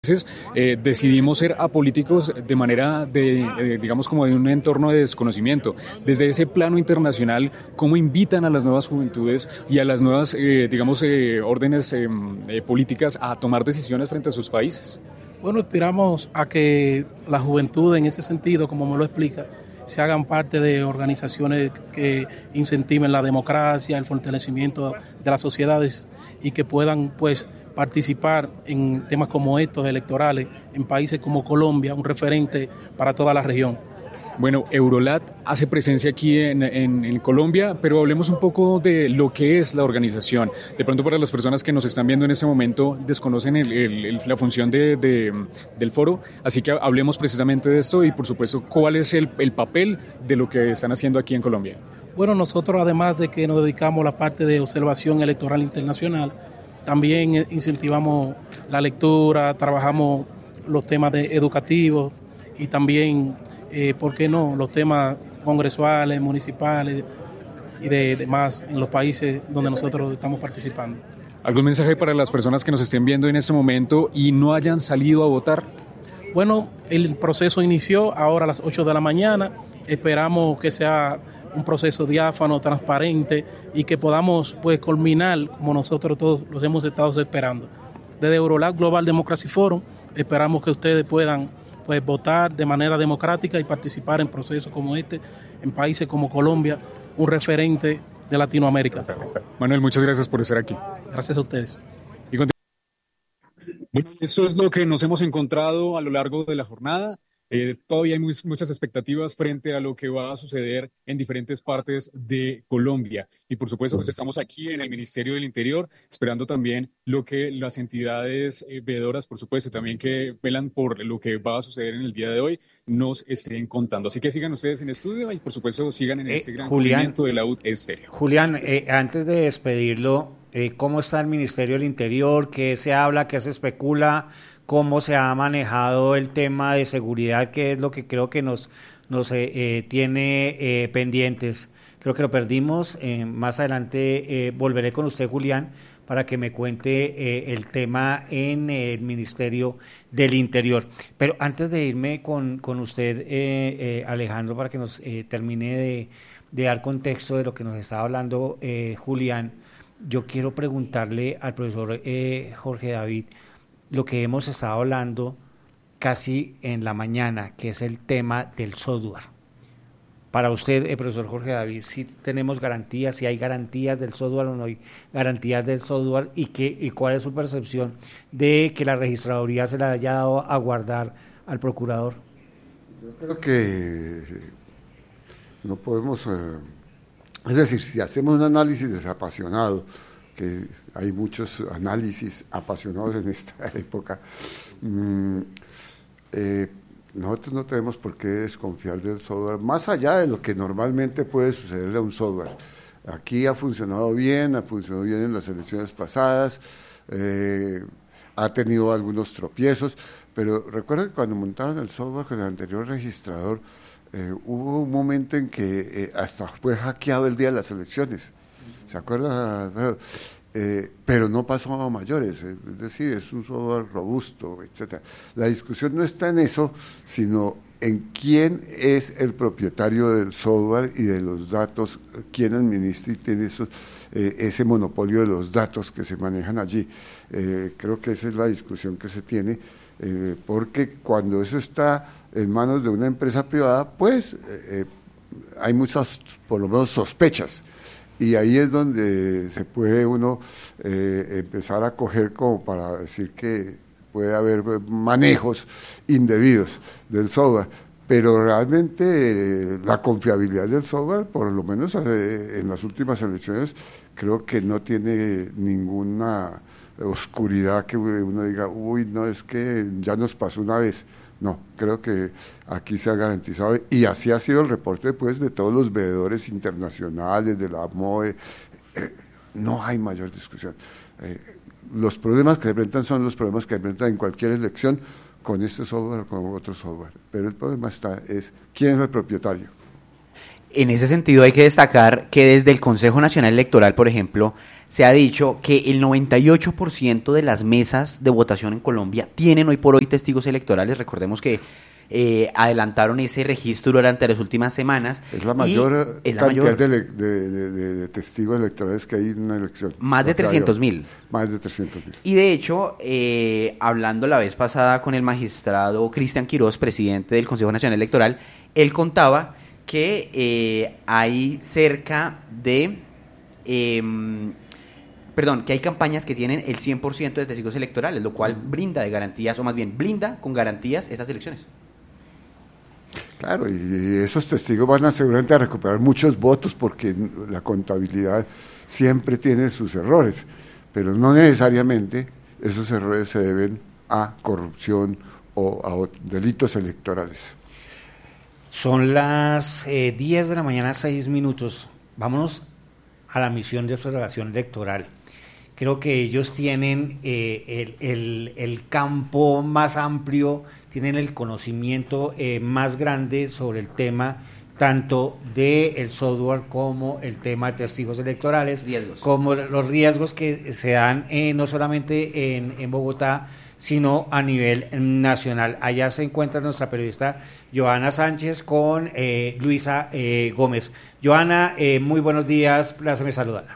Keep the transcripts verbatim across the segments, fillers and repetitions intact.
veces eh, decidimos ser apolíticos de manera de, eh, digamos, como de un entorno de desconocimiento. Desde ese plano internacional, ¿cómo invitan a las nuevas juventudes y a las nuevas, eh, digamos, eh, órdenes eh, eh, políticas a tomar decisiones frente a sus países? Bueno, aspiramos a que la juventud, en ese sentido, como me lo explica, se hagan parte de organizaciones que incentiven la democracia, el fortalecimiento de las sociedades y que puedan, pues, participar en temas como estos electorales en países como Colombia, un referente para toda la región. Bueno, Eurolat hace presencia aquí en, en, en Colombia, pero hablemos un poco de lo que es la organización. De pronto, para las personas que nos están viendo en este momento, desconocen el, el, el, la función de, de, del foro, así que hablemos precisamente de esto y, por supuesto, cuál es el, el papel de lo que están haciendo aquí en Colombia. Bueno, nosotros, además de que nos dedicamos a la parte de observación electoral internacional, también incentivamos la lectura, trabajamos los temas de educativos y también, eh, ¿por qué no?, los temas congresuales, municipales y de demás en los países donde nosotros estamos participando. ¿Algún mensaje para las personas que nos estén viendo en este momento y no hayan salido a votar? Bueno, el proceso inició ahora a las ocho de la mañana. Esperamos que sea un proceso diáfano, transparente y que podamos, pues, culminar como nosotros todos los hemos estado esperando. Desde Eurolat Global Democracy Forum esperamos que ustedes puedan, pues, votar de manera democrática y participar en procesos como este en países como Colombia, un referente de Latinoamérica. Manuel, muchas gracias por estar aquí. Gracias a ustedes. Y bueno, eso es lo que nos hemos encontrado a lo largo de la jornada. Eh, todavía hay muy, muchas expectativas frente a lo que va a suceder en diferentes partes de Colombia. Y por supuesto, pues estamos aquí en el Ministerio del Interior, esperando también lo que las entidades eh, veedoras, por supuesto, también que velan por lo que va a suceder en el día de hoy, nos estén contando. Así que sigan ustedes en estudio y por supuesto sigan en eh, este gran Julián, movimiento de la U Estéreo. Julián, eh, antes de despedirlo, eh, ¿cómo está el Ministerio del Interior? ¿Qué se habla? ¿Qué se especula? ¿Cómo se ha manejado el tema de seguridad, que es lo que creo que nos, nos eh, eh, tiene eh, pendientes? Creo que lo perdimos. Eh, más adelante eh, volveré con usted, Julián, para que me cuente eh, el tema en el Ministerio del Interior. Pero antes de irme con, con usted, eh, eh, Alejandro, para que nos eh, termine de, de dar contexto de lo que nos estaba hablando eh, Julián, yo quiero preguntarle al profesor eh, Jorge David lo que hemos estado hablando casi en la mañana, que es el tema del software. Para usted, eh, profesor Jorge David, si tenemos garantías, si hay garantías del software o no hay garantías del software, y, qué, y cuál es su percepción de que la registraduría se le haya dado a guardar al procurador. Yo creo que no podemos, eh, es decir, si hacemos un análisis desapasionado, que hay muchos análisis apasionados en esta época, mm, eh, nosotros no tenemos por qué desconfiar del software, más allá de lo que normalmente puede sucederle a un software. Aquí ha funcionado bien, ha funcionado bien en las elecciones pasadas, eh, ha tenido algunos tropiezos, pero recuerden que cuando montaron el software con el anterior registrador, eh, hubo un momento en que eh, hasta fue hackeado el día de las elecciones. ¿Se acuerda? Eh, pero no pasó a mayores, eh, es decir, es un software robusto, etcétera. La discusión no está en eso, sino en quién es el propietario del software y de los datos, quién administra y tiene esos, eh, ese monopolio de los datos que se manejan allí. Eh, creo que esa es la discusión que se tiene, eh, porque cuando eso está en manos de una empresa privada, pues eh, hay muchas, por lo menos, sospechas. Y ahí es donde se puede uno eh, empezar a coger como para decir que puede haber manejos indebidos del software. Pero realmente eh, la confiabilidad del software, por lo menos eh, en las últimas elecciones, creo que no tiene ninguna oscuridad que uno diga, uy, no, es que ya nos pasó una vez. No, creo que aquí se ha garantizado, y así ha sido el reporte, pues, de todos los veedores internacionales, de la M O E. Eh, no hay mayor discusión. Eh, los problemas que se enfrentan son los problemas que se enfrentan en cualquier elección, con este software o con otro software. Pero el problema está, es quién es el propietario. En ese sentido hay que destacar que desde el Consejo Nacional Electoral, por ejemplo, se ha dicho que el noventa y ocho por ciento de las mesas de votación en Colombia tienen hoy por hoy testigos electorales. Recordemos que eh, adelantaron ese registro durante las últimas semanas. Es la mayor es la cantidad mayor, de, de, de, de, de testigos electorales que hay en una elección. Más de trescientos mil. Más de trescientos mil. Y de hecho, eh, hablando la vez pasada con el magistrado Cristian Quiroz, presidente del Consejo Nacional Electoral, él contaba que eh, hay cerca de, eh, perdón, que hay campañas que tienen el cien por ciento de testigos electorales, lo cual brinda de garantías, o más bien blinda con garantías estas elecciones. Claro, y esos testigos van a seguramente a recuperar muchos votos porque la contabilidad siempre tiene sus errores, pero no necesariamente esos errores se deben a corrupción o a delitos electorales. Son las eh, diez de la mañana, seis minutos. Vámonos a la misión de observación electoral. Creo que ellos tienen eh, el, el, el campo más amplio, tienen el conocimiento eh, más grande sobre el tema, tanto del software como el tema de testigos electorales, riesgos. Como los riesgos que se dan eh, no solamente en, en Bogotá, sino a nivel nacional. Allá se encuentra nuestra periodista Joana Sánchez con eh, Luisa eh, Gómez. Joana, eh, muy buenos días, pláceme saludarla.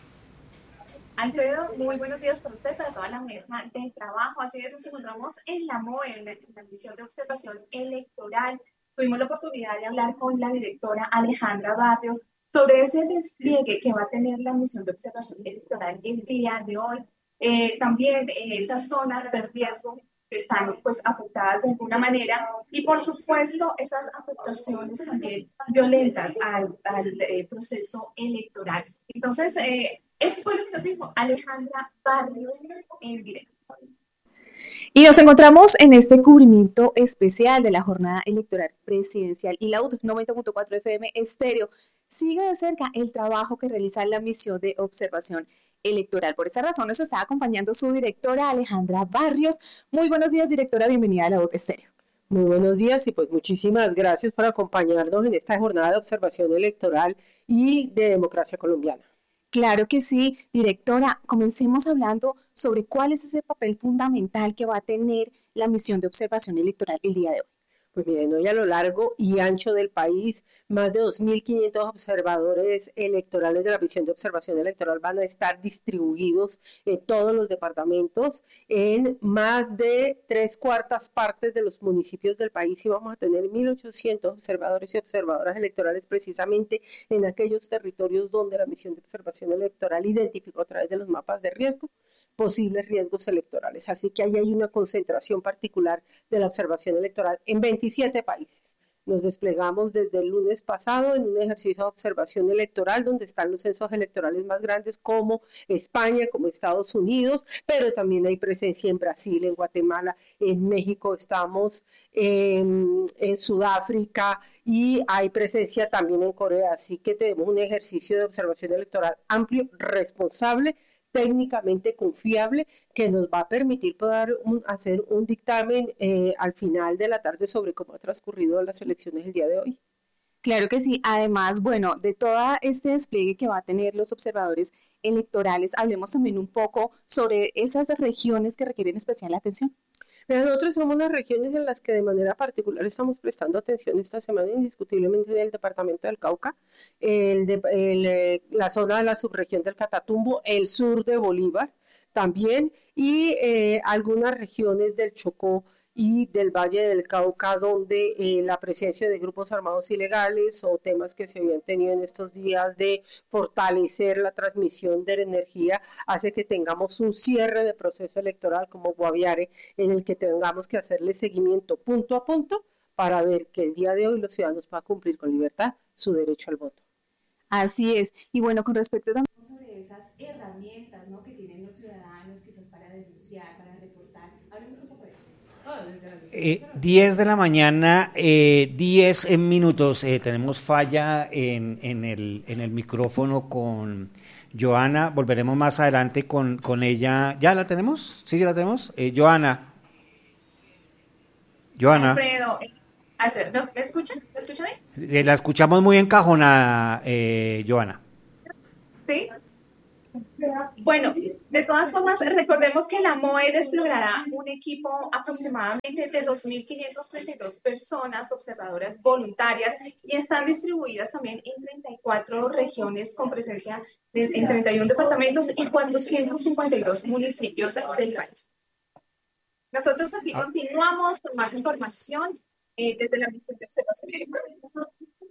Alfredo, muy buenos días para usted, para toda la mesa de trabajo. Así es, nos encontramos en la M O E, en la misión de observación electoral. Tuvimos la oportunidad de hablar con la directora Alejandra Barrios sobre ese despliegue que va a tener la misión de observación electoral el día de hoy. Eh, también eh, esas zonas de riesgo que están pues afectadas de alguna manera y por supuesto esas afectaciones también violentas al, al eh, proceso electoral. Entonces, eh, eso fue lo que nos dijo Alejandra Barrios en directo. Y nos encontramos en este cubrimiento especial de la jornada electoral presidencial y la U T noventa punto cuatro F M Estéreo sigue de cerca el trabajo que realiza la misión de observación electoral. Por esa razón nos está acompañando su directora Alejandra Barrios. Muy buenos días, directora, bienvenida a la U T Estéreo. Muy buenos días y pues muchísimas gracias por acompañarnos en esta jornada de observación electoral y de democracia colombiana. Claro que sí, directora, comencemos hablando sobre cuál es ese papel fundamental que va a tener la misión de observación electoral el día de hoy. Pues miren, hoy a lo largo y ancho del país, más de dos mil quinientos observadores electorales de la misión de observación electoral van a estar distribuidos en todos los departamentos, en más de tres cuartas partes de los municipios del país, y vamos a tener mil ochocientos observadores y observadoras electorales precisamente en aquellos territorios donde la misión de observación electoral identificó a través de los mapas de riesgo posibles riesgos electorales. Así que ahí hay una concentración particular de la observación electoral en veintisiete países. Nos desplegamos desde el lunes pasado en un ejercicio de observación electoral donde están los censos electorales más grandes como España, como Estados Unidos, pero también hay presencia en Brasil, en Guatemala, en México, estamos en, en Sudáfrica y hay presencia también en Corea. Así que tenemos un ejercicio de observación electoral amplio, responsable, técnicamente confiable, que nos va a permitir poder un, hacer un dictamen eh, al final de la tarde sobre cómo ha transcurrido las elecciones el día de hoy. Claro que sí. Además, bueno, de todo este despliegue que va a tener los observadores electorales, hablemos también un poco sobre esas regiones que requieren especial atención. Pero nosotros somos las regiones en las que de manera particular estamos prestando atención esta semana, indiscutiblemente en el departamento del Cauca, el de, el, la zona de la subregión del Catatumbo, el sur de Bolívar también, y eh, algunas regiones del Chocó y del Valle del Cauca, donde eh, la presencia de grupos armados ilegales o temas que se habían tenido en estos días de fortalecer la transmisión de la energía hace que tengamos un cierre de proceso electoral como Guaviare, en el que tengamos que hacerle seguimiento punto a punto para ver que el día de hoy los ciudadanos puedan cumplir con libertad su derecho al voto. Así es. Y bueno, con respecto también sobre esas herramientas, ¿no?, que tienen los ciudadanos quizás para denunciar, para reportar, hablemos un poco de eso. Eh, diez de la mañana, eh, diez minutos. Eh, tenemos falla en, en, el, en el micrófono con Joana. Volveremos más adelante con, con ella. ¿Ya la tenemos? ¿Sí, ya la tenemos? Eh, Joana. Joana. Alfredo, ¿No? ¿Me escuchan? ¿Me escuchan bien? Eh, La escuchamos muy encajonada, eh, Joana. ¿Sí? Bueno, de todas formas, recordemos que la MOE desplegará un equipo aproximadamente de dos mil quinientas treinta y dos personas observadoras voluntarias y están distribuidas también en treinta y cuatro regiones con presencia de, en treinta y uno departamentos y cuatrocientos cincuenta y dos municipios del país. Nosotros aquí continuamos con más información eh, desde la misión de observación electoral.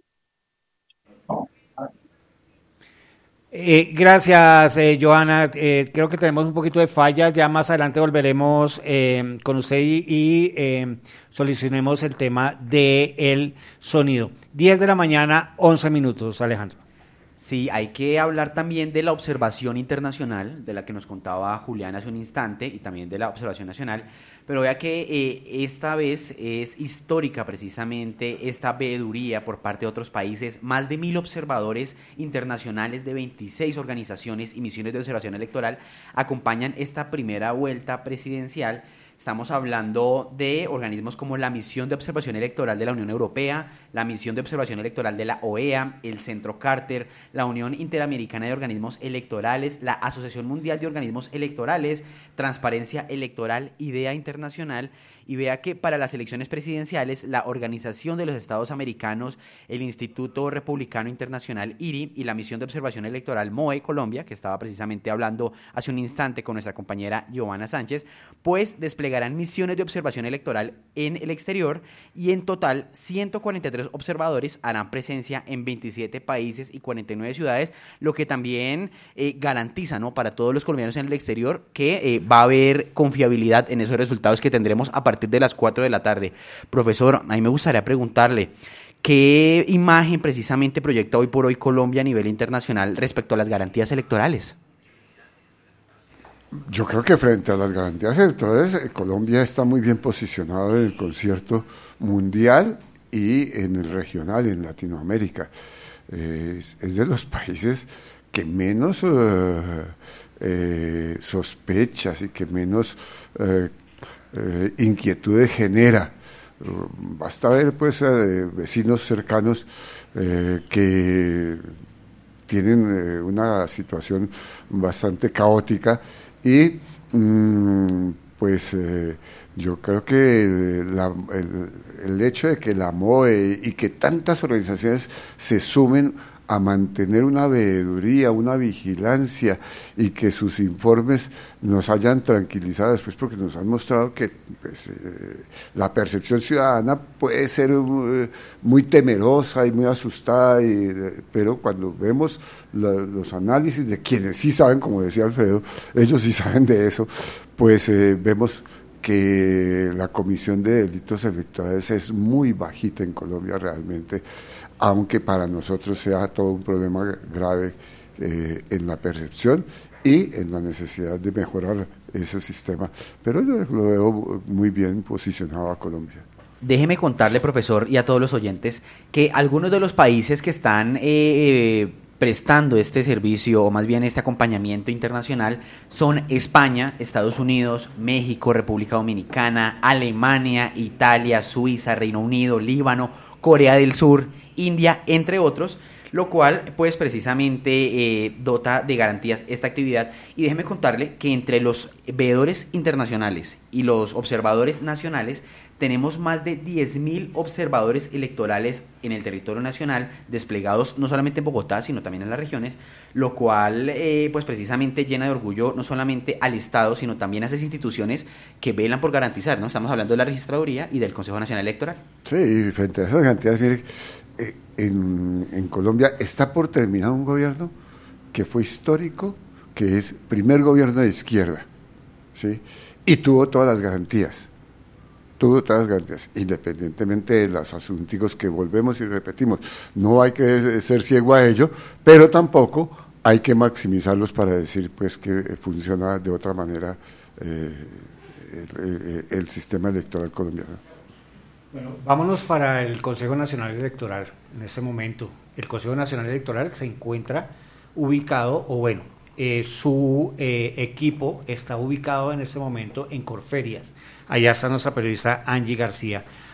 Eh, gracias, eh, Joana. Eh, creo que tenemos un poquito de fallas. Ya más adelante volveremos eh, con usted y, y eh, solucionemos el tema del sonido. diez de la mañana, once minutos, Alejandro. Sí, hay que hablar también de la observación internacional, de la que nos contaba Julián hace un instante, y también de la observación nacional, pero vea que eh, esta vez es histórica precisamente esta veeduría por parte de otros países. Más de mil observadores internacionales de veintiséis organizaciones y misiones de observación electoral acompañan esta primera vuelta presidencial. Estamos hablando de organismos como la Misión de Observación Electoral de la Unión Europea, la Misión de Observación Electoral de la O E A, el Centro Carter, la Unión Interamericana de Organismos Electorales, la Asociación Mundial de Organismos Electorales, Transparencia Electoral, IDEA Internacional. Y vea que para las elecciones presidenciales, la Organización de los Estados Americanos, el Instituto Republicano Internacional I R I y la Misión de Observación Electoral MOE Colombia, que estaba precisamente hablando hace un instante con nuestra compañera Giovanna Sánchez, pues desplegarán misiones de observación electoral en el exterior, y en total ciento cuarenta y tres observadores harán presencia en veintisiete países y cuarenta y nueve ciudades, lo que también eh, garantiza, ¿no?, para todos los colombianos en el exterior que eh, va a haber confiabilidad en esos resultados que tendremos a partir de las cuatro de la tarde. Profesor, a mí me gustaría preguntarle, ¿qué imagen precisamente proyecta hoy por hoy Colombia a nivel internacional respecto a las garantías electorales? Yo creo que frente a las garantías electorales, eh, Colombia está muy bien posicionado en el concierto mundial y en el regional, en Latinoamérica. Eh, es, es de los países que menos eh, eh, sospechas y que menos eh, eh, inquietudes genera. Basta ver pues eh, vecinos cercanos eh, que tienen eh, una situación bastante caótica y mmm, pues eh, yo creo que la, el, el hecho de que la MOE y que tantas organizaciones se sumen a mantener una veeduría, una vigilancia y que sus informes nos hayan tranquilizado después, porque nos han mostrado que pues, eh, la percepción ciudadana puede ser uh, muy temerosa y muy asustada, y, eh, pero cuando vemos la, los análisis de quienes sí saben, como decía Alfredo, ellos sí saben de eso, pues eh, vemos que la Comisión de Delitos Electorales es muy bajita en Colombia realmente, aunque para nosotros sea todo un problema grave eh, en la percepción y en la necesidad de mejorar ese sistema. Pero yo lo veo muy bien posicionado a Colombia. Déjeme contarle, profesor, y a todos los oyentes, que algunos de los países que están eh, prestando este servicio, o más bien este acompañamiento internacional, son España, Estados Unidos, México, República Dominicana, Alemania, Italia, Suiza, Reino Unido, Líbano, Corea del Sur, India, entre otros, lo cual pues precisamente eh, dota de garantías esta actividad. Y déjeme contarle que entre los veedores internacionales y los observadores nacionales tenemos más de diez mil observadores electorales en el territorio nacional, desplegados no solamente en Bogotá, sino también en las regiones, lo cual eh, pues precisamente llena de orgullo no solamente al Estado, sino también a esas instituciones que velan por garantizar, ¿no? Estamos hablando de la Registraduría y del Consejo Nacional Electoral. Sí, y frente a esas cantidades, mire, eh, en, en Colombia está por terminar un gobierno que fue histórico, que es primer gobierno de izquierda, ¿sí? Y tuvo todas las garantías. Tuvo todas las garantías, independientemente de los asuntos que volvemos y repetimos. No hay que ser ciego a ello, pero tampoco hay que maximizarlos para decir pues que funciona de otra manera eh, el, el, el sistema electoral colombiano. Bueno, vámonos para el Consejo Nacional Electoral. En este momento, el Consejo Nacional Electoral se encuentra ubicado, o bueno, eh, su eh, equipo está ubicado en este momento en Corferias. Allá está nuestra periodista Angie García.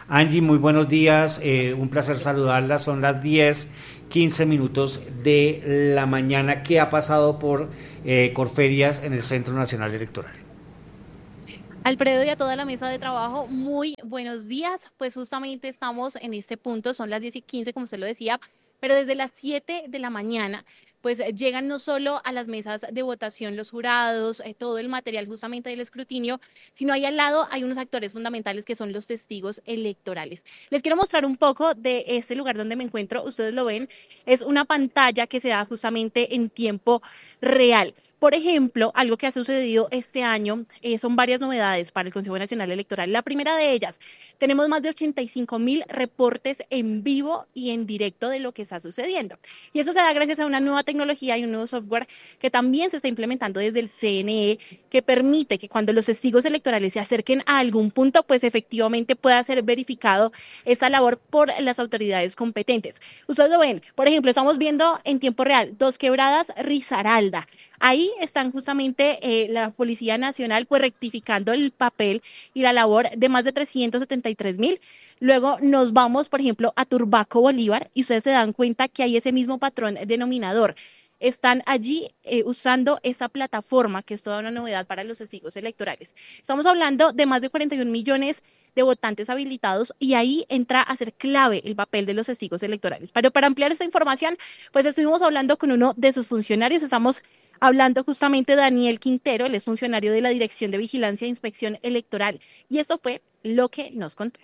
Angie, muy buenos días, eh, un placer saludarla, son las diez, quince minutos de la mañana. ¿Qué ha pasado por eh, Corferias en el Centro Nacional Electoral? Alfredo y a toda la mesa de trabajo, muy buenos días. Pues justamente estamos en este punto, son las diez y quince, como usted lo decía, pero desde las siete de la mañana, pues llegan no solo a las mesas de votación los jurados, eh, todo el material justamente del escrutinio, sino ahí al lado hay unos actores fundamentales que son los testigos electorales. Les quiero mostrar un poco de este lugar donde me encuentro, ustedes lo ven, es una pantalla que se da justamente en tiempo real. Por ejemplo, algo que ha sucedido este año eh, son varias novedades para el Consejo Nacional Electoral. La primera de ellas, tenemos más de ochenta y cinco mil reportes en vivo y en directo de lo que está sucediendo. Y eso se da gracias a una nueva tecnología y un nuevo software que también se está implementando desde el C N E, que permite que cuando los testigos electorales se acerquen a algún punto, pues efectivamente pueda ser verificado esa labor por las autoridades competentes. Ustedes lo ven, por ejemplo, estamos viendo en tiempo real Dos Quebradas, Risaralda. Ahí están justamente eh, la Policía Nacional pues rectificando el papel y la labor de más de trescientos setenta y tres mil. Luego nos vamos, por ejemplo, a Turbaco, Bolívar, y ustedes se dan cuenta que hay ese mismo patrón denominador. Están allí eh, usando esta plataforma, que es toda una novedad para los testigos electorales. Estamos hablando de más de cuarenta y un millones de votantes habilitados y ahí entra a ser clave el papel de los testigos electorales. Pero para ampliar esta información, pues estuvimos hablando con uno de sus funcionarios, estamos hablando justamente de Daniel Quintero, él es funcionario de la Dirección de Vigilancia e Inspección Electoral, y eso fue lo que nos contó.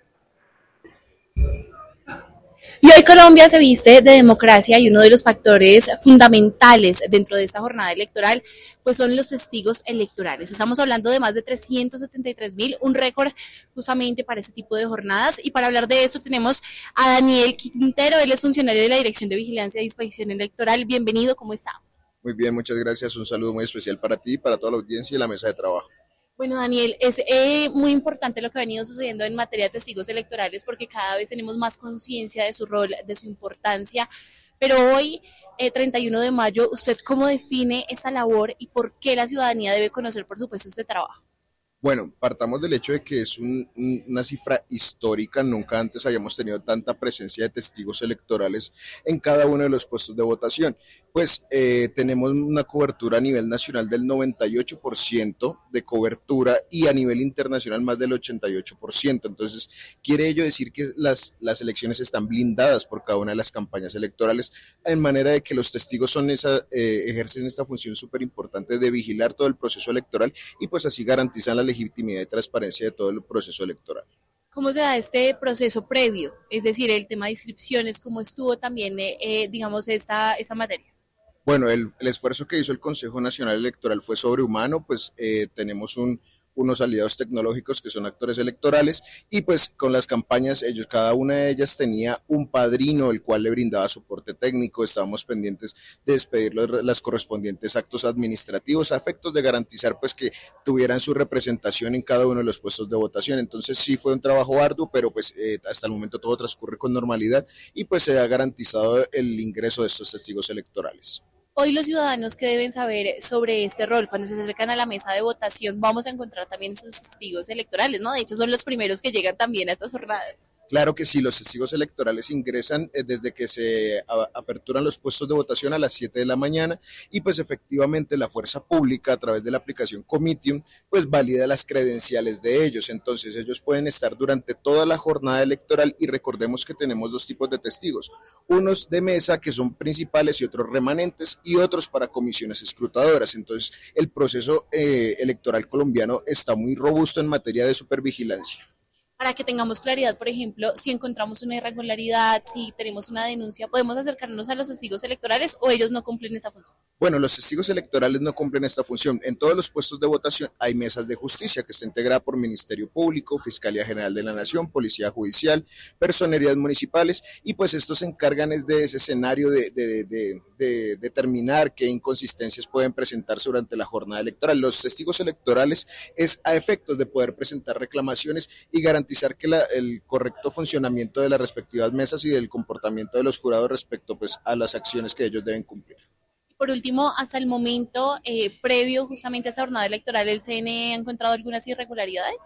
Y hoy Colombia se viste de democracia y uno de los factores fundamentales dentro de esta jornada electoral pues son los testigos electorales. Estamos hablando de más de trescientos setenta y tres mil, un récord justamente para este tipo de jornadas. Y para hablar de eso tenemos a Daniel Quintero, él es funcionario de la Dirección de Vigilancia e Inspección Electoral. Bienvenido, ¿cómo está? Muy bien, muchas gracias. Un saludo muy especial para ti, para toda la audiencia y la mesa de trabajo. Bueno, Daniel, es eh, muy importante lo que ha venido sucediendo en materia de testigos electorales porque cada vez tenemos más conciencia de su rol, de su importancia. Pero hoy, eh, treinta y uno de mayo, ¿usted cómo define esa labor y por qué la ciudadanía debe conocer, por supuesto, este trabajo? Bueno, partamos del hecho de que es un, un, una cifra histórica, nunca antes habíamos tenido tanta presencia de testigos electorales en cada uno de los puestos de votación. Pues eh, tenemos una cobertura a nivel nacional del noventa y ocho por ciento de cobertura y a nivel internacional más del ochenta y ocho por ciento. Entonces, quiere ello decir que las, las elecciones están blindadas por cada una de las campañas electorales, en manera de que los testigos son esa, eh, ejercen esta función súper importante de vigilar todo el proceso electoral y pues así garantizan la legitimidad y transparencia de todo el proceso electoral. ¿Cómo se da este proceso previo? Es decir, el tema de inscripciones, ¿cómo estuvo también, eh, eh, digamos, esta, esta materia? Bueno, el, el esfuerzo que hizo el Consejo Nacional Electoral fue sobrehumano, pues eh, tenemos un, unos aliados tecnológicos que son actores electorales y pues con las campañas ellos, cada una de ellas tenía un padrino el cual le brindaba soporte técnico, estábamos pendientes de despedir los, las correspondientes actos administrativos a efectos de garantizar pues que tuvieran su representación en cada uno de los puestos de votación. Entonces sí fue un trabajo arduo, pero pues eh, hasta el momento todo transcurre con normalidad y pues se ha garantizado el ingreso de estos testigos electorales. Hoy los ciudadanos que deben saber sobre este rol, cuando se acercan a la mesa de votación, vamos a encontrar también esos testigos electorales, ¿no? De hecho, son los primeros que llegan también a estas jornadas. Claro que sí, los testigos electorales ingresan eh, desde que se a, aperturan los puestos de votación a las siete de la mañana y pues efectivamente la fuerza pública a través de la aplicación Comitium pues valida las credenciales de ellos. Entonces ellos pueden estar durante toda la jornada electoral y recordemos que tenemos dos tipos de testigos, unos de mesa que son principales y otros remanentes y otros para comisiones escrutadoras. Entonces el proceso eh, electoral colombiano está muy robusto en materia de supervigilancia. Para que tengamos claridad, por ejemplo, si encontramos una irregularidad, si tenemos una denuncia, ¿podemos acercarnos a los testigos electorales o ellos no cumplen esta función? Bueno, los testigos electorales no cumplen esta función. En todos los puestos de votación hay mesas de justicia que está integrada por Ministerio Público, Fiscalía General de la Nación, Policía Judicial, personerías municipales y pues estos se encargan es de ese escenario de, de, de, de determinar qué inconsistencias pueden presentarse durante la jornada electoral. Los testigos electorales es a efectos de poder presentar reclamaciones y garantizar que la, el correcto funcionamiento de las respectivas mesas y del comportamiento de los jurados respecto pues a las acciones que ellos deben cumplir. Por último, hasta el momento, eh, previo justamente a esta jornada electoral, ¿el C N E ha encontrado algunas irregularidades?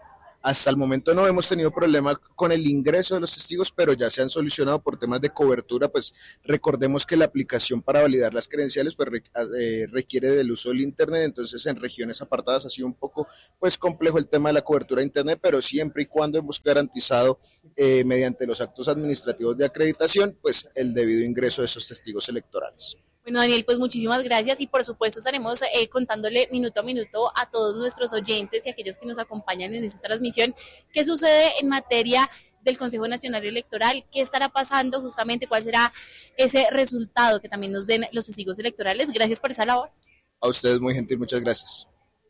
Hasta el momento no hemos tenido problema con el ingreso de los testigos, pero ya se han solucionado por temas de cobertura. Pues recordemos que la aplicación para validar las credenciales pues, eh, requiere del uso del internet, entonces en regiones apartadas ha sido un poco pues complejo el tema de la cobertura de internet, pero siempre y cuando hemos garantizado eh, mediante los actos administrativos de acreditación pues el debido ingreso de esos testigos electorales. Bueno, Daniel, pues muchísimas gracias y por supuesto estaremos eh, contándole minuto a minuto a todos nuestros oyentes y aquellos que nos acompañan en esta transmisión qué sucede en materia del Consejo Nacional Electoral, qué estará pasando justamente, cuál será ese resultado que también nos den los testigos electorales. Gracias por esa labor. A ustedes muy gentil, muchas gracias.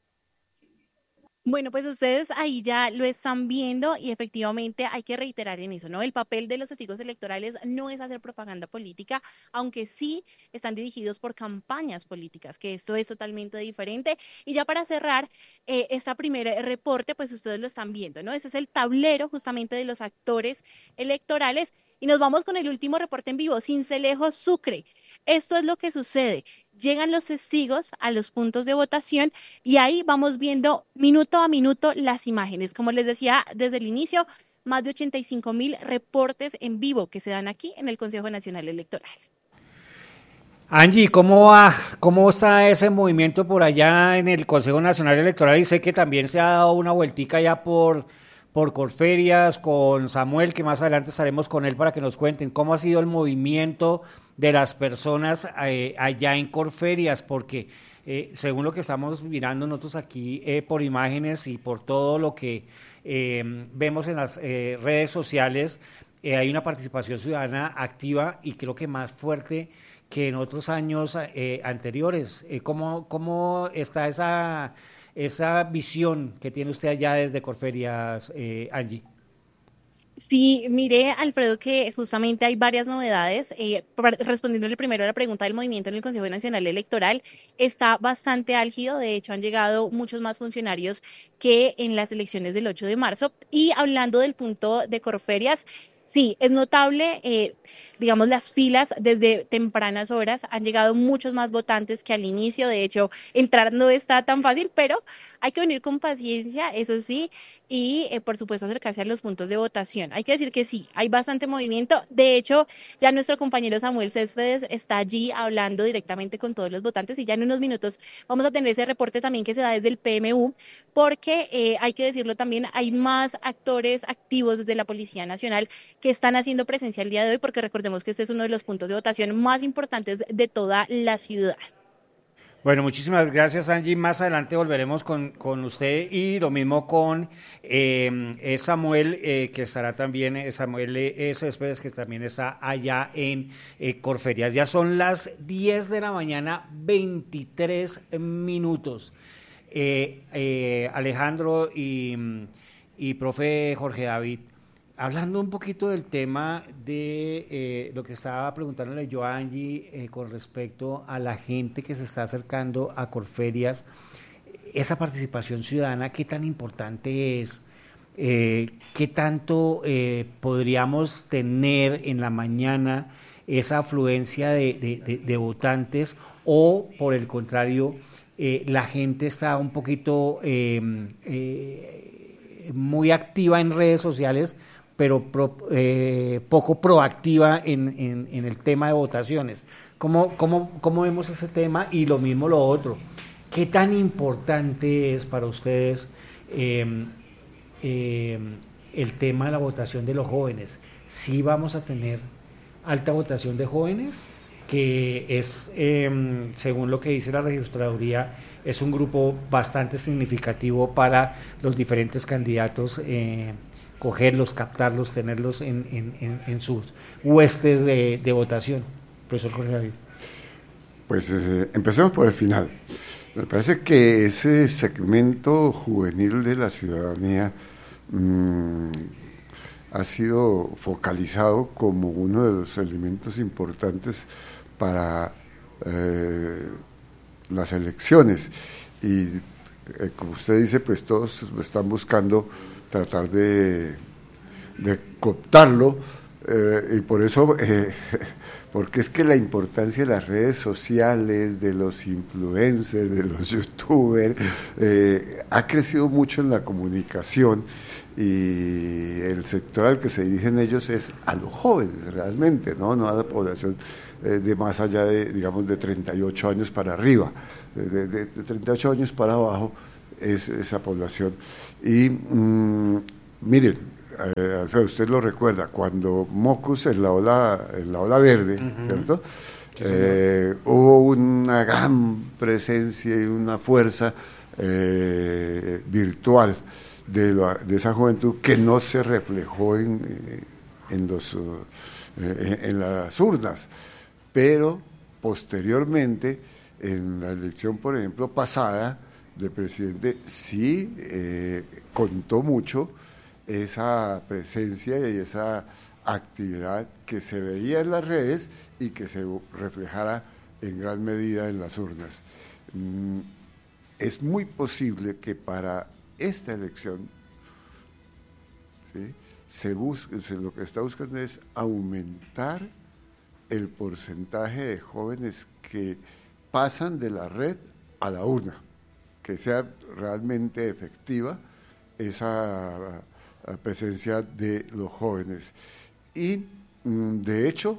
Bueno, pues ustedes ahí ya lo están viendo y efectivamente hay que reiterar en eso, ¿no? El papel de los testigos electorales no es hacer propaganda política, aunque sí están dirigidos por campañas políticas, que esto es totalmente diferente. Y ya para cerrar eh, este primer reporte, pues ustedes lo están viendo, ¿no? Ese es el tablero justamente de los actores electorales. Y nos vamos con el último reporte en vivo, Sincelejo, Sucre. Esto es lo que sucede. Llegan los testigos a los puntos de votación y ahí vamos viendo minuto a minuto las imágenes. Como les decía desde el inicio, más de ochenta y cinco mil reportes en vivo que se dan aquí en el Consejo Nacional Electoral. Angie, ¿cómo va? ¿Cómo está ese movimiento por allá en el Consejo Nacional Electoral? Y sé que también se ha dado una vueltica ya por... por Corferias, con Samuel, que más adelante estaremos con él para que nos cuenten cómo ha sido el movimiento de las personas eh, allá en Corferias, porque eh, según lo que estamos mirando nosotros aquí eh, por imágenes y por todo lo que eh, vemos en las eh, redes sociales, eh, hay una participación ciudadana activa y creo que más fuerte que en otros años eh, anteriores. Eh, ¿cómo, ¿Cómo está esa... esa visión que tiene usted allá desde Corferias, eh, Angie? Sí, mire, Alfredo, que justamente hay varias novedades. Eh, respondiéndole primero a la pregunta del movimiento en el Consejo Nacional Electoral, está bastante álgido. De hecho, han llegado muchos más funcionarios que en las elecciones del ocho de marzo. Y hablando del punto de Corferias, sí, es notable, eh, digamos, las filas desde tempranas horas. Han llegado muchos más votantes que al inicio. De hecho, entrar no está tan fácil, pero hay que venir con paciencia, eso sí, y eh, por supuesto acercarse a los puntos de votación. Hay que decir que sí, hay bastante movimiento. De hecho, ya nuestro compañero Samuel Céspedes está allí hablando directamente con todos los votantes y ya en unos minutos vamos a tener ese reporte también que se da desde el P M U, porque eh, hay que decirlo también, hay más actores activos desde la Policía Nacional que están haciendo presencia el día de hoy, porque recordemos que este es uno de los puntos de votación más importantes de toda la ciudad. Bueno, muchísimas gracias, Angie. Más adelante volveremos con, con usted y lo mismo con eh, Samuel, eh, que estará también, eh, Samuel eh, Céspedes, que también está allá en eh, Corferias. Ya son las diez de la mañana, veintitrés minutos. Eh, eh, Alejandro y, y profe Jorge David, hablando un poquito del tema de eh, lo que estaba preguntándole yo a Angie eh, con respecto a la gente que se está acercando a Corferias, esa participación ciudadana, ¿qué tan importante es? Eh, ¿Qué tanto eh, podríamos tener en la mañana esa afluencia de, de, de, de votantes o, por el contrario, eh, la gente está un poquito eh, eh, muy activa en redes sociales, pero pro, eh, poco proactiva en, en, en el tema de votaciones? ¿Cómo, cómo, ¿Cómo vemos ese tema? Y lo mismo lo otro, ¿qué tan importante es para ustedes eh, eh, el tema de la votación de los jóvenes? ¿Sí vamos a tener alta votación de jóvenes? Que es, eh, según lo que dice la registraduría, es un grupo bastante significativo para los diferentes candidatos, eh, cogerlos, captarlos, tenerlos en, en, en, en sus huestes de, de votación. Profesor Jorge David. Pues eh, empecemos por el final. Me parece que ese segmento juvenil de la ciudadanía mmm, ha sido focalizado como uno de los elementos importantes para eh, las elecciones. Y eh, como usted dice, pues todos están buscando tratar de, de cooptarlo Eh, y por eso, eh, porque es que la importancia de las redes sociales, de los influencers, de los youtubers, eh, ha crecido mucho en la comunicación, y el sector al que se dirigen ellos es a los jóvenes realmente, no, no a la población eh, de más allá de, digamos, de treinta y ocho años para arriba, de, de, de treinta y ocho años para abajo es esa población. Y mmm, miren, Eh, Alfredo, usted lo recuerda, cuando Mocus en la ola, en la ola verde, uh-huh. ¿cierto? Sí, eh, hubo una gran presencia y una fuerza eh, virtual de, la, de esa juventud que no se reflejó en, en, los, eh, en las urnas, pero posteriormente, en la elección, por ejemplo, pasada de presidente, sí eh, contó mucho esa presencia y esa actividad que se veía en las redes y que se reflejara en gran medida en las urnas. Mm, es muy posible que para esta elección, ¿sí?, se busque, se, lo que está buscando es aumentar el porcentaje de jóvenes que pasan de la red a la urna, que sea realmente efectiva esa presencia de los jóvenes. Y de hecho,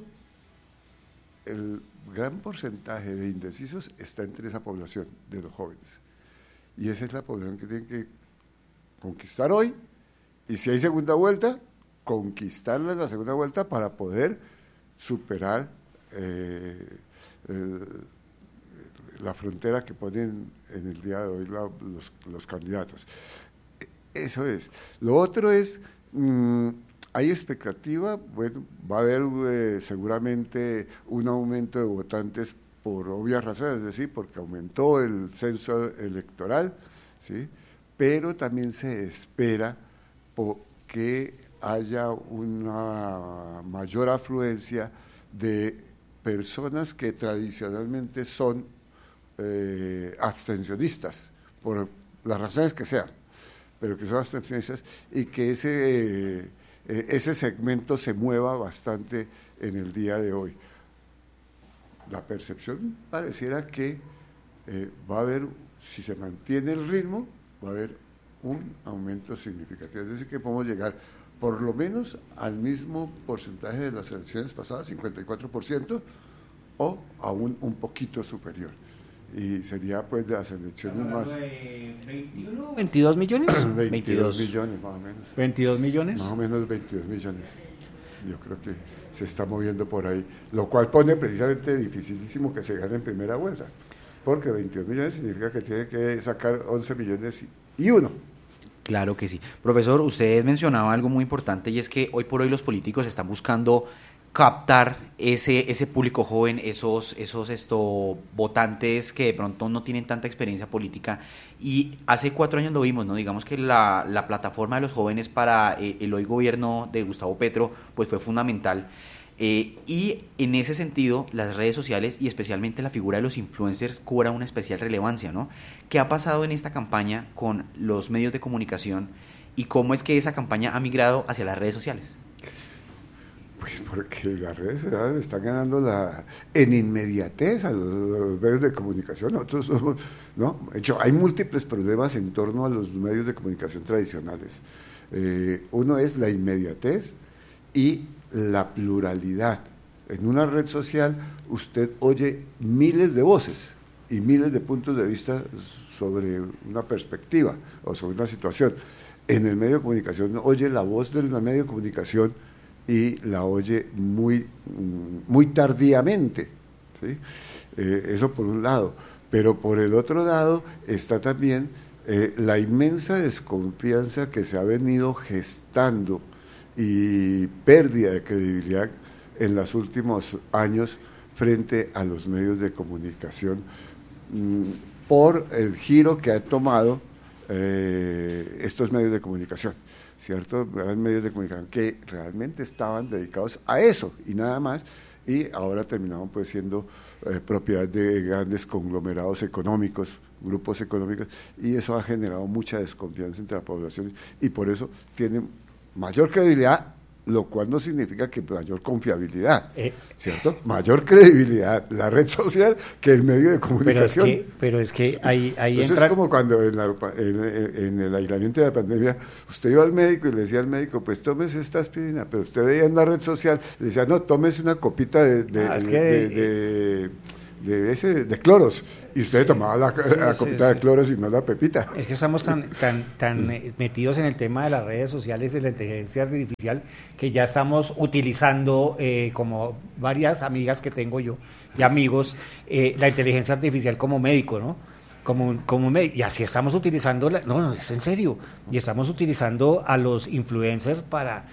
el gran porcentaje de indecisos está entre esa población de los jóvenes. Y esa es la población que tienen que conquistar hoy, y si hay segunda vuelta, conquistarla en la segunda vuelta para poder superar eh, el, la frontera que ponen en el día de hoy la, los, los candidatos. Eso es. Lo otro es, mmm, hay expectativa, bueno, va a haber eh, seguramente un aumento de votantes por obvias razones, es decir, porque aumentó el censo electoral, ¿sí?, pero también se espera que haya una mayor afluencia de personas que tradicionalmente son eh, abstencionistas, por las razones que sean, pero que son abstencionistas, y que ese, eh, ese segmento se mueva bastante en el día de hoy. La percepción pareciera que eh, va a haber, si se mantiene el ritmo, va a haber un aumento significativo, es decir, que podemos llegar por lo menos al mismo porcentaje de las elecciones pasadas, cincuenta y cuatro por ciento, o aún un poquito superior. Y sería pues de las elecciones más... veintiuno, veintidós millones. veintidós millones más o menos. ¿veintidós millones? Más o menos veintidós millones. Yo creo que se está moviendo por ahí, lo cual pone precisamente dificilísimo que se gane en primera vuelta, porque veintidós millones significa que tiene que sacar once millones y uno. Claro que sí. Profesor, usted mencionaba algo muy importante, y es que hoy por hoy los políticos están buscando captar ese ese público joven, esos esos esto votantes que de pronto no tienen tanta experiencia política, y hace cuatro años lo vimos, no, digamos que la, la plataforma de los jóvenes para eh, el hoy gobierno de Gustavo Petro pues fue fundamental, eh, y en ese sentido las redes sociales y especialmente la figura de los influencers cobra una especial relevancia, ¿no? ¿Qué ha pasado en esta campaña con los medios de comunicación y cómo es que esa campaña ha migrado hacia las redes sociales? Pues porque las redes sociales están ganando la en inmediatez a los, los medios de comunicación. Nosotros somos, ¿no? De hecho, hay múltiples problemas en torno a los medios de comunicación tradicionales. Eh, uno es la inmediatez y la pluralidad. En una red social usted oye miles de voces y miles de puntos de vista sobre una perspectiva o sobre una situación. En el medio de comunicación oye la voz del medio de comunicación y la oye muy, muy tardíamente, ¿sí? Eh, eso por un lado, pero por el otro lado está también eh, la inmensa desconfianza que se ha venido gestando y pérdida de credibilidad en los últimos años frente a los medios de comunicación mmm, por el giro que han tomado eh, estos medios de comunicación. ¿Cierto? Eran medios de comunicación que realmente estaban dedicados a eso y nada más, y ahora terminaron pues siendo eh, propiedad de grandes conglomerados económicos, grupos económicos, y eso ha generado mucha desconfianza entre la población y por eso tienen mayor credibilidad lo cual no significa que mayor confiabilidad, Eh. ¿cierto? Mayor credibilidad, la red social que el medio de comunicación. Pero es que, pero es que ahí, ahí Eso entra... es como cuando en, la- en- en el aislamiento de la pandemia, usted iba al médico y le decía al médico, pues tómese esta aspirina, pero usted veía en la red social, le decía, no, tómese una copita de, de, Ah, es que- de, de- de ese, de cloros, y usted Sí, tomaba la, sí, la sí, copita sí. de cloros y no la pepita. Es que estamos tan, tan, tan eh, metidos en el tema de las redes sociales y la inteligencia artificial que ya estamos utilizando, eh, como varias amigas que tengo yo y amigos, eh, la inteligencia artificial como médico, ¿no? Como, como me- y así estamos utilizando, la- no, no, es en serio, y estamos utilizando a los influencers para,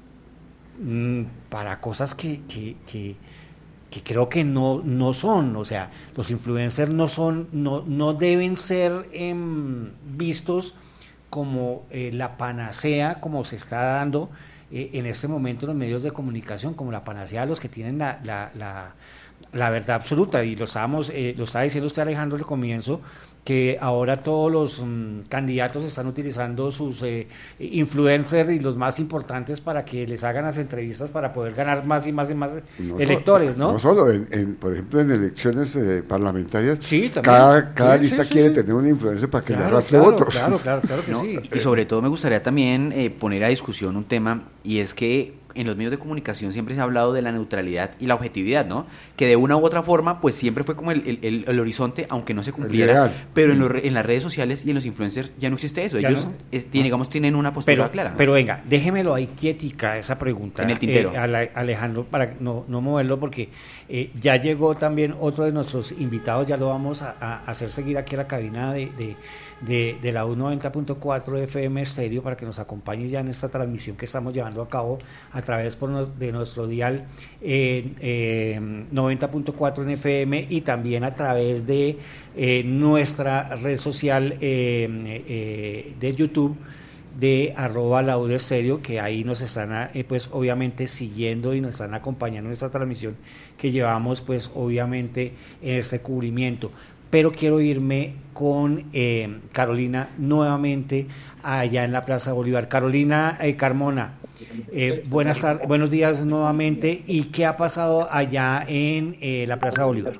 mm, para cosas que, que, que, que creo que no, no son, o sea, los influencers no son, no, no deben ser em, vistos como eh, la panacea, como se está dando eh, en este momento en los medios de comunicación, como la panacea de los que tienen la, la, la, la verdad absoluta, y lo estábamos, eh, lo estaba diciendo usted, Alejandro, al comienzo, que ahora todos los mm, candidatos están utilizando sus eh, influencers y los más importantes para que les hagan las entrevistas para poder ganar más y más y más No electores, solo, ¿no? No solo, en, en, por ejemplo, en elecciones eh, parlamentarias, Sí, también. cada, cada Sí, lista sí, sí, quiere sí. tener una influencia para que Claro, le arrastre claro, votos. claro, claro, claro que ¿no? sí. Y sobre todo me gustaría también eh, poner a discusión un tema, y es que en los medios de comunicación siempre se ha hablado de la neutralidad y la objetividad, ¿no? Que de una u otra forma, pues siempre fue como el, el- el- el horizonte, aunque no se cumpliera, ideal. pero en, los re- en las redes sociales y en los influencers ya no existe eso. Ya Ellos, no. eh, tienen, digamos, tienen una postura Pero, clara. pero venga, déjemelo ahí quietica esa pregunta, En el tintero. eh, Ale- Alejandro, para no, no moverlo, porque eh, ya llegó también otro de nuestros invitados, ya lo vamos a, a hacer seguir aquí a la cabina de, de, de, de la U noventa punto cuatro F M Estéreo para que nos acompañe ya en esta transmisión que estamos llevando a cabo a través por no- de nuestro dial eh, eh, noventa punto cuatro en F M y también a través de eh, nuestra red social eh, eh, de YouTube de arroba laude estéreo, que ahí nos están eh, pues obviamente siguiendo y nos están acompañando en esta transmisión que llevamos pues obviamente en este cubrimiento. Pero quiero irme con eh, Carolina nuevamente allá en la Plaza Bolívar. Carolina eh, Carmona, eh, buenas tardes, buenos días nuevamente. ¿Y qué ha pasado allá en eh, la Plaza Bolívar?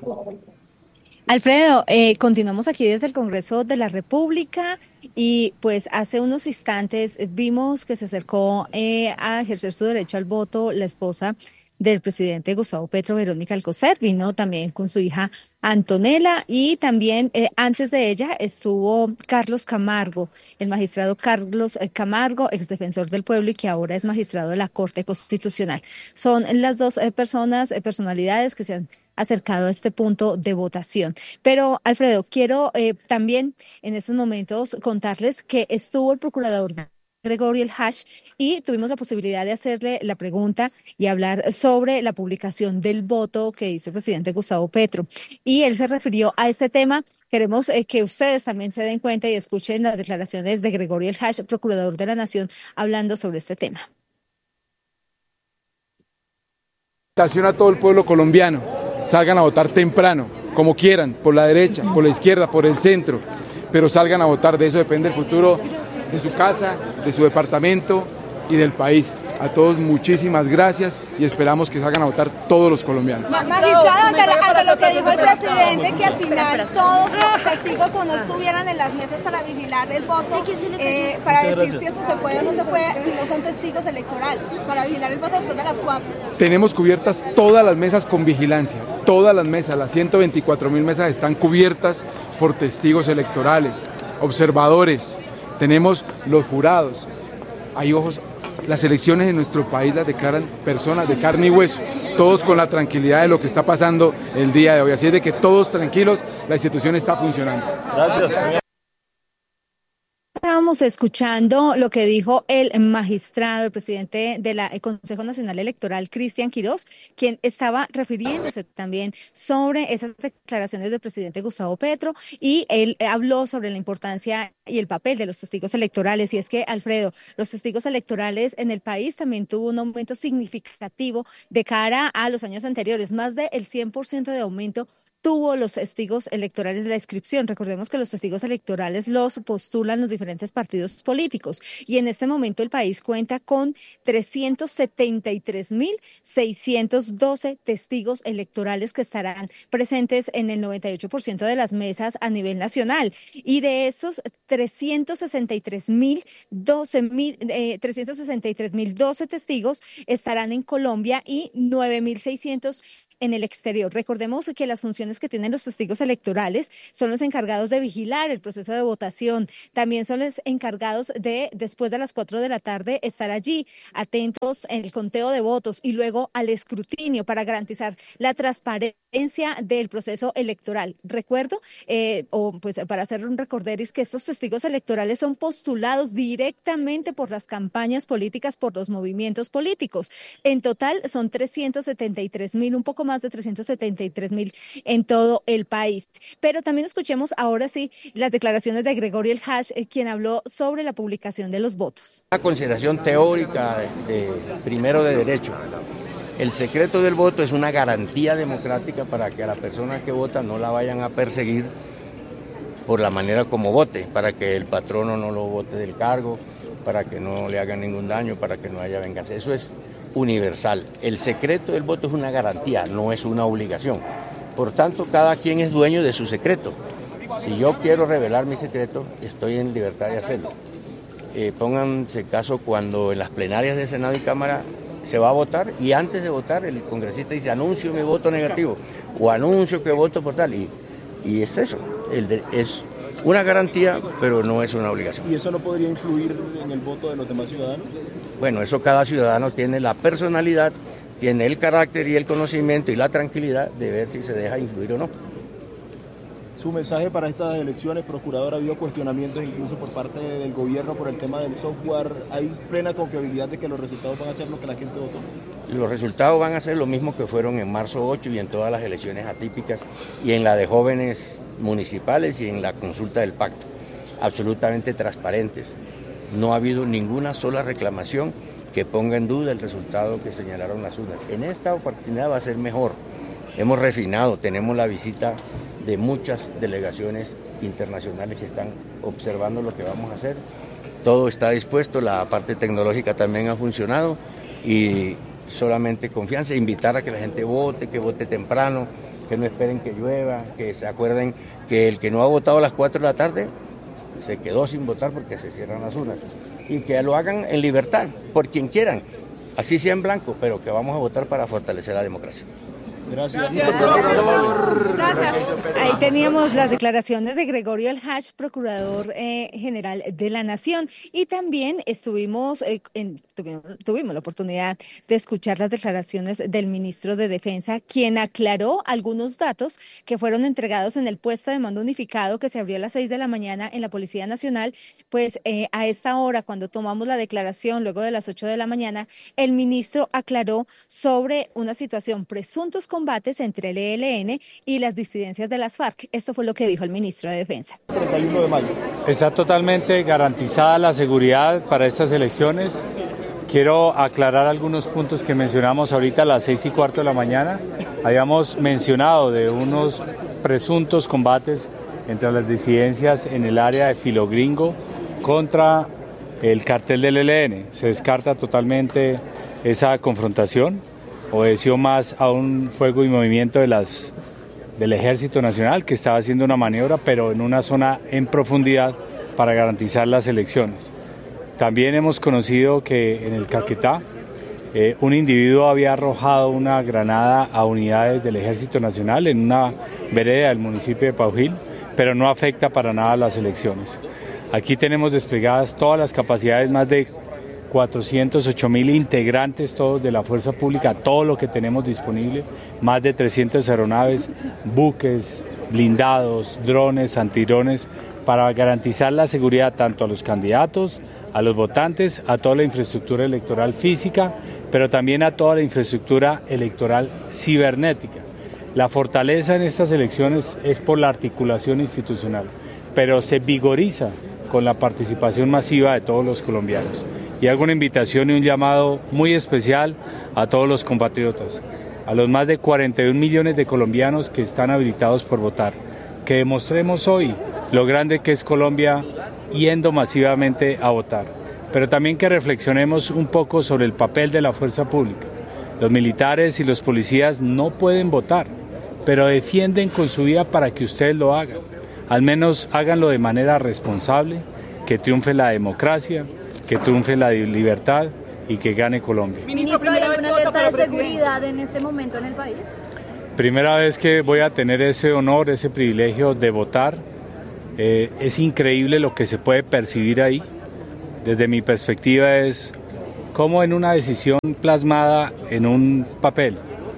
Alfredo, eh, continuamos aquí desde el Congreso de la República y pues hace unos instantes vimos que se acercó eh, a ejercer su derecho al voto la esposa del presidente Gustavo Petro, Verónica Alcocer, vino también con su hija Antonella y también eh, antes de ella estuvo Carlos Camargo, el magistrado Carlos eh, Camargo, exdefensor del pueblo y que ahora es magistrado de la Corte Constitucional. Son las dos eh, personas, eh, personalidades que se han acercado a este punto de votación. Pero, Alfredo, quiero eh, también en estos momentos contarles que estuvo el procurador Gregorio El Hash y tuvimos la posibilidad de hacerle la pregunta y hablar sobre la publicación del voto que hizo el presidente Gustavo Petro. Y él se refirió a este tema. Queremos eh, que ustedes también se den cuenta y escuchen las declaraciones de Gregorio El Hash, procurador de la Nación, hablando sobre este tema. Invitación a todo el pueblo colombiano, salgan a votar temprano, como quieran, por la derecha, por la izquierda, por el centro, pero salgan a votar, de eso depende el futuro de su casa, de su departamento y del país. A todos muchísimas gracias y esperamos que salgan a votar todos los colombianos. Magistrado, ante, ante lo que dijo el presidente, que al final todos los testigos o no estuvieran en las mesas para vigilar el voto, eh, para decir si esto se puede o no se puede, si no son testigos electorales, para vigilar el voto después de las cuatro. Tenemos cubiertas todas las mesas con vigilancia, todas las mesas, las ciento veinticuatro mil mesas están cubiertas por testigos electorales, observadores, tenemos los jurados, hay ojos. Las elecciones en nuestro país las declaran personas de carne y hueso, todos con la tranquilidad de lo que está pasando el día de hoy. Así es de que todos tranquilos, la institución está funcionando. Gracias. Estábamos escuchando lo que dijo el magistrado, el presidente del Consejo Nacional Electoral, Cristian Quirós, quien estaba refiriéndose también sobre esas declaraciones del presidente Gustavo Petro y él habló sobre la importancia y el papel de los testigos electorales. Y es que, Alfredo, los testigos electorales en el país también tuvo un aumento significativo de cara a los años anteriores, más del cien por ciento de aumento tuvo los testigos electorales de la inscripción. Recordemos que los testigos electorales los postulan los diferentes partidos políticos y en este momento el país cuenta con trescientos setenta y tres mil seiscientos doce testigos electorales que estarán presentes en el noventa y ocho por ciento de las mesas a nivel nacional, y de estos trescientos sesenta y tres mil doce testigos estarán en Colombia y nueve mil seiscientos en el exterior. Recordemos que las funciones que tienen los testigos electorales son los encargados de vigilar el proceso de votación, también son los encargados de, después de las cuatro de la tarde, estar allí atentos en el conteo de votos y luego al escrutinio para garantizar la transparencia del proceso electoral. Recuerdo, eh, o pues para hacer un recorderis, que estos testigos electorales son postulados directamente por las campañas políticas, por los movimientos políticos. En total son trescientos setenta y tres mil, un poco más más de trescientos setenta y tres mil en todo el país. Pero también escuchemos ahora sí las declaraciones de Gregorio El Hash, eh, quien habló sobre la publicación de los votos. Una consideración teórica de, de primero de derecho. El secreto del voto es una garantía democrática para que a la persona que vota no la vayan a perseguir por la manera como vote, para que el patrono no lo vote del cargo, para que no le hagan ningún daño, para que no haya venganza. Eso es universal. El secreto del voto es una garantía, no es una obligación. Por tanto, cada quien es dueño de su secreto. Si yo quiero revelar mi secreto, estoy en libertad de hacerlo. Eh, pónganse caso cuando en las plenarias de Senado y Cámara se va a votar y antes de votar el congresista dice anuncio mi voto negativo o anuncio que voto por tal, y, y es eso, el de, es una garantía, pero no es una obligación. ¿Y eso no podría influir en el voto de los demás ciudadanos? Bueno, eso cada ciudadano tiene la personalidad, tiene el carácter y el conocimiento y la tranquilidad de ver si se deja influir o no. Su mensaje para estas elecciones, procurador, ha habido cuestionamientos incluso por parte del gobierno por el tema del software. ¿Hay plena confiabilidad de que los resultados van a ser lo que la gente votó? Los resultados van a ser lo mismo que fueron en marzo ocho y en todas las elecciones atípicas y en la de jóvenes municipales y en la consulta del pacto. Absolutamente transparentes. No ha habido ninguna sola reclamación que ponga en duda el resultado que señalaron las urnas. En esta oportunidad va a ser mejor. Hemos refinado, tenemos la visita de muchas delegaciones internacionales que están observando lo que vamos a hacer. Todo está dispuesto, la parte tecnológica también ha funcionado y solamente confianza, invitar a que la gente vote, que vote temprano, que no esperen que llueva, que se acuerden que el que no ha votado a las cuatro de la tarde se quedó sin votar porque se cierran las urnas y que lo hagan en libertad, por quien quieran, así sea en blanco, pero que vamos a votar para fortalecer la democracia. Gracias. Gracias. Gracias. Ahí teníamos las declaraciones de Gregorio El Hash, procurador eh, general de la Nación, y también estuvimos eh, en, tuvimos, tuvimos la oportunidad de escuchar las declaraciones del ministro de Defensa, quien aclaró algunos datos que fueron entregados en el puesto de mando unificado que se abrió a las seis de la mañana en la Policía Nacional. Pues eh, a esta hora, cuando tomamos la declaración, luego de las ocho de la mañana, el ministro aclaró sobre una situación, presuntos combates entre el E L N y las disidencias de las FARC. Esto fue lo que dijo el ministro de Defensa. treinta y uno de mayo. Está totalmente garantizada la seguridad para estas elecciones. Quiero aclarar algunos puntos que mencionamos ahorita a las seis y cuarto de la mañana. Habíamos mencionado de unos presuntos combates entre las disidencias en el área de Filogringo contra el cartel del E L N. Se descarta totalmente esa confrontación. Obedeció más a un fuego y movimiento de las, del Ejército Nacional, que estaba haciendo una maniobra, pero en una zona en profundidad para garantizar las elecciones. También hemos conocido que en el Caquetá eh, un individuo había arrojado una granada a unidades del Ejército Nacional en una vereda del municipio de Paujil, pero no afecta para nada las elecciones. Aquí tenemos desplegadas todas las capacidades, más de cuatrocientos ocho mil integrantes todos de la fuerza pública, todo lo que tenemos disponible, más de trescientas aeronaves, buques, blindados, drones, antidrones, para garantizar la seguridad tanto a los candidatos, a los votantes, a toda la infraestructura electoral física, pero también a toda la infraestructura electoral cibernética. La fortaleza en estas elecciones es por la articulación institucional, pero se vigoriza con la participación masiva de todos los colombianos. Y hago una invitación y un llamado muy especial a todos los compatriotas a los más de cuarenta y un millones de colombianos que están habilitados por votar. Que demostremos hoy lo grande que es Colombia yendo masivamente a votar, pero también que reflexionemos un poco sobre el papel de la fuerza pública. Los militares y los policías no pueden votar, pero defienden con su vida para que ustedes lo hagan. Al menos háganlo de manera responsable, que triunfe la democracia, que triunfe la libertad y que gane Colombia. Ministro, ¿hay alguna alerta de seguridad en este momento en el país? Primera vez que voy a tener ese honor, ese privilegio de votar. Eh, es increíble lo que se puede percibir ahí. Desde mi perspectiva es como en una decisión plasmada en un papel,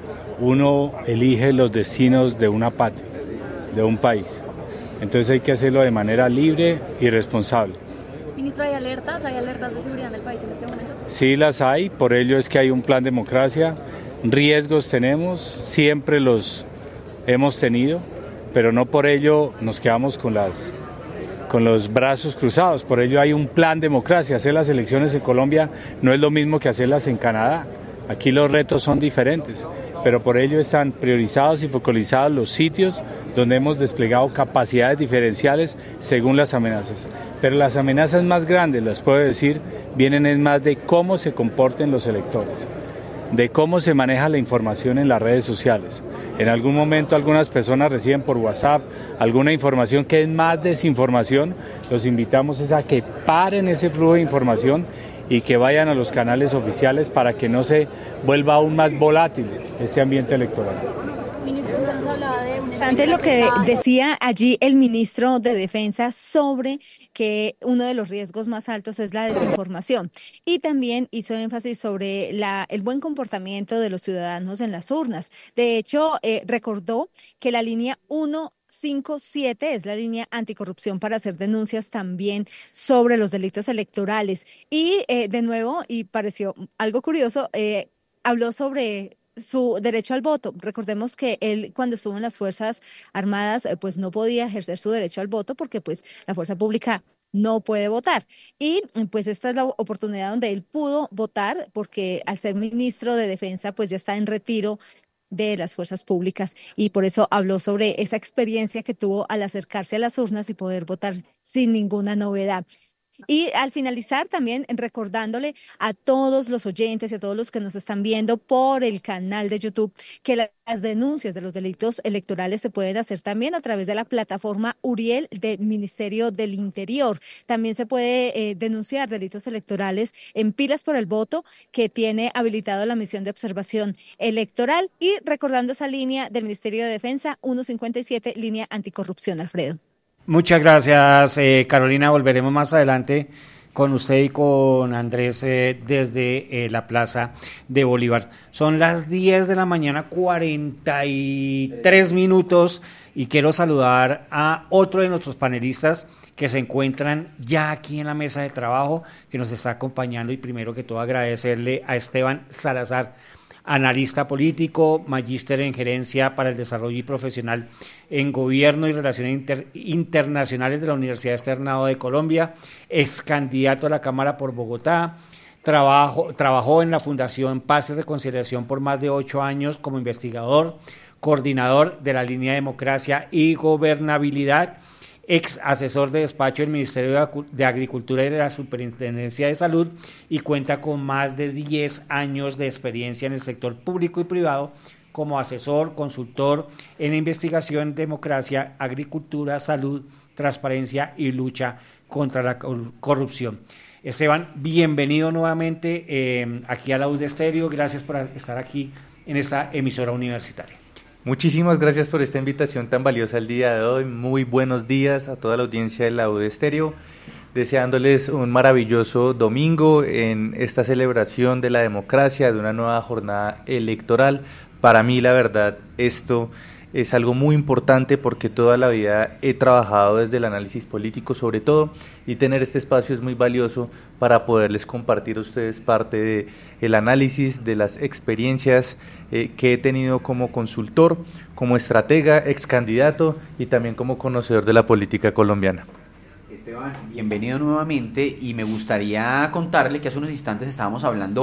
uno elige los destinos de una patria, de un país. Entonces hay que hacerlo de manera libre y responsable. Ministro, ¿hay alertas? ¿Hay alertas de seguridad en el país en este momento? Sí las hay, por ello es que hay un plan democracia. Riesgos tenemos, siempre los hemos tenido, pero no por ello nos quedamos con las con los brazos cruzados. Por ello hay un plan democracia. Hacer las elecciones en Colombia no es lo mismo que hacerlas en Canadá. Aquí los retos son diferentes, pero por ello están priorizados y focalizados los sitios donde hemos desplegado capacidades diferenciales según las amenazas. Pero las amenazas más grandes, las puedo decir, vienen en más de cómo se comporten los electores, de cómo se maneja la información en las redes sociales. En algún momento algunas personas reciben por WhatsApp alguna información que es más desinformación. Los invitamos es a que paren ese flujo de información y que vayan a los canales oficiales para que no se vuelva aún más volátil este ambiente electoral. Ministro, usted nos hablaba de un Ante lo que decía allí el ministro de Defensa sobre que uno de los riesgos más altos es la desinformación, y también hizo énfasis sobre la, el buen comportamiento de los ciudadanos en las urnas. De hecho, eh, recordó que la línea uno cinco siete es la línea anticorrupción para hacer denuncias también sobre los delitos electorales. Y eh, de nuevo, y pareció algo curioso, eh, habló sobre su derecho al voto. Recordemos que él, cuando estuvo en las Fuerzas Armadas, pues no podía ejercer su derecho al voto porque pues la fuerza pública no puede votar. Y pues esta es la oportunidad donde él pudo votar, porque al ser ministro de Defensa pues ya está en retiro de las fuerzas públicas, y por eso habló sobre esa experiencia que tuvo al acercarse a las urnas y poder votar sin ninguna novedad. Y al finalizar también recordándole a todos los oyentes y a todos los que nos están viendo por el canal de YouTube que las denuncias de los delitos electorales se pueden hacer también a través de la plataforma Uriel del Ministerio del Interior. También se puede eh, denunciar delitos electorales en Pilas por el Voto, que tiene habilitado la misión de observación electoral, y recordando esa línea del Ministerio de Defensa ciento cincuenta y siete, línea anticorrupción. Alfredo. Muchas gracias, eh, Carolina. Volveremos más adelante con usted y con Andrés eh, desde eh, la Plaza de Bolívar. Son las diez de la mañana, cuarenta y tres minutos, y quiero saludar a otro de nuestros panelistas que se encuentran ya aquí en la mesa de trabajo, que nos está acompañando, y primero que todo agradecerle a Esteban Salazar, analista político, magíster en gerencia para el desarrollo y profesional en gobierno y relaciones inter, internacionales de la Universidad Externado de Colombia, ex candidato a la Cámara por Bogotá, trabajo, trabajó en la Fundación Paz y Reconciliación por más de ocho años como investigador, coordinador de la línea Democracia y Gobernabilidad, ex asesor de despacho del Ministerio de Agricultura y de la Superintendencia de Salud, y cuenta con más de diez años de experiencia en el sector público y privado como asesor, consultor en investigación, democracia, agricultura, salud, transparencia y lucha contra la corrupción. Esteban, bienvenido nuevamente eh, aquí a la U D Estéreo. Gracias por estar aquí en esta emisora universitaria. Muchísimas gracias por esta invitación tan valiosa el día de hoy. Muy buenos días a toda la audiencia de la U D Estéreo, deseándoles un maravilloso domingo en esta celebración de la democracia, de una nueva jornada electoral. Para mí, la verdad, esto es algo muy importante porque toda la vida he trabajado desde el análisis político sobre todo, y tener este espacio es muy valioso para poderles compartir a ustedes parte del análisis, de las experiencias eh, que he tenido como consultor, como estratega, ex candidato y también como conocedor de la política colombiana. Esteban, bienvenido nuevamente, y me gustaría contarle que hace unos instantes estábamos hablando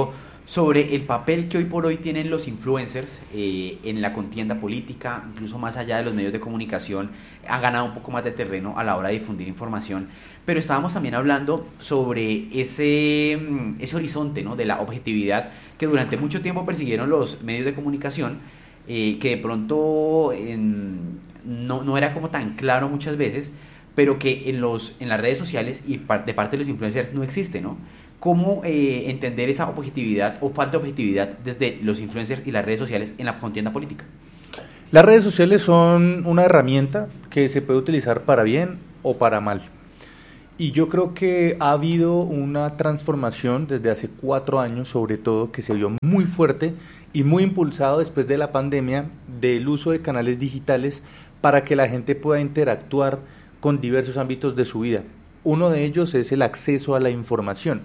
sobre el papel que hoy por hoy tienen los influencers eh, en la contienda política, incluso más allá de los medios de comunicación, han ganado un poco más de terreno a la hora de difundir información, pero estábamos también hablando sobre ese, ese horizonte, ¿no?, de la objetividad que durante mucho tiempo persiguieron los medios de comunicación, eh, que de pronto en, no, no era como tan claro muchas veces, pero que en, los, en las redes sociales y par, de parte de los influencers no existe, ¿no? ¿Cómo eh, entender esa objetividad o falta de objetividad desde los influencers y las redes sociales en la contienda política? Las redes sociales son una herramienta que se puede utilizar para bien o para mal. Y yo creo que ha habido una transformación desde hace cuatro años, sobre todo, que se vio muy fuerte y muy impulsado después de la pandemia del uso de canales digitales para que la gente pueda interactuar con diversos ámbitos de su vida. Uno de ellos es el acceso a la información.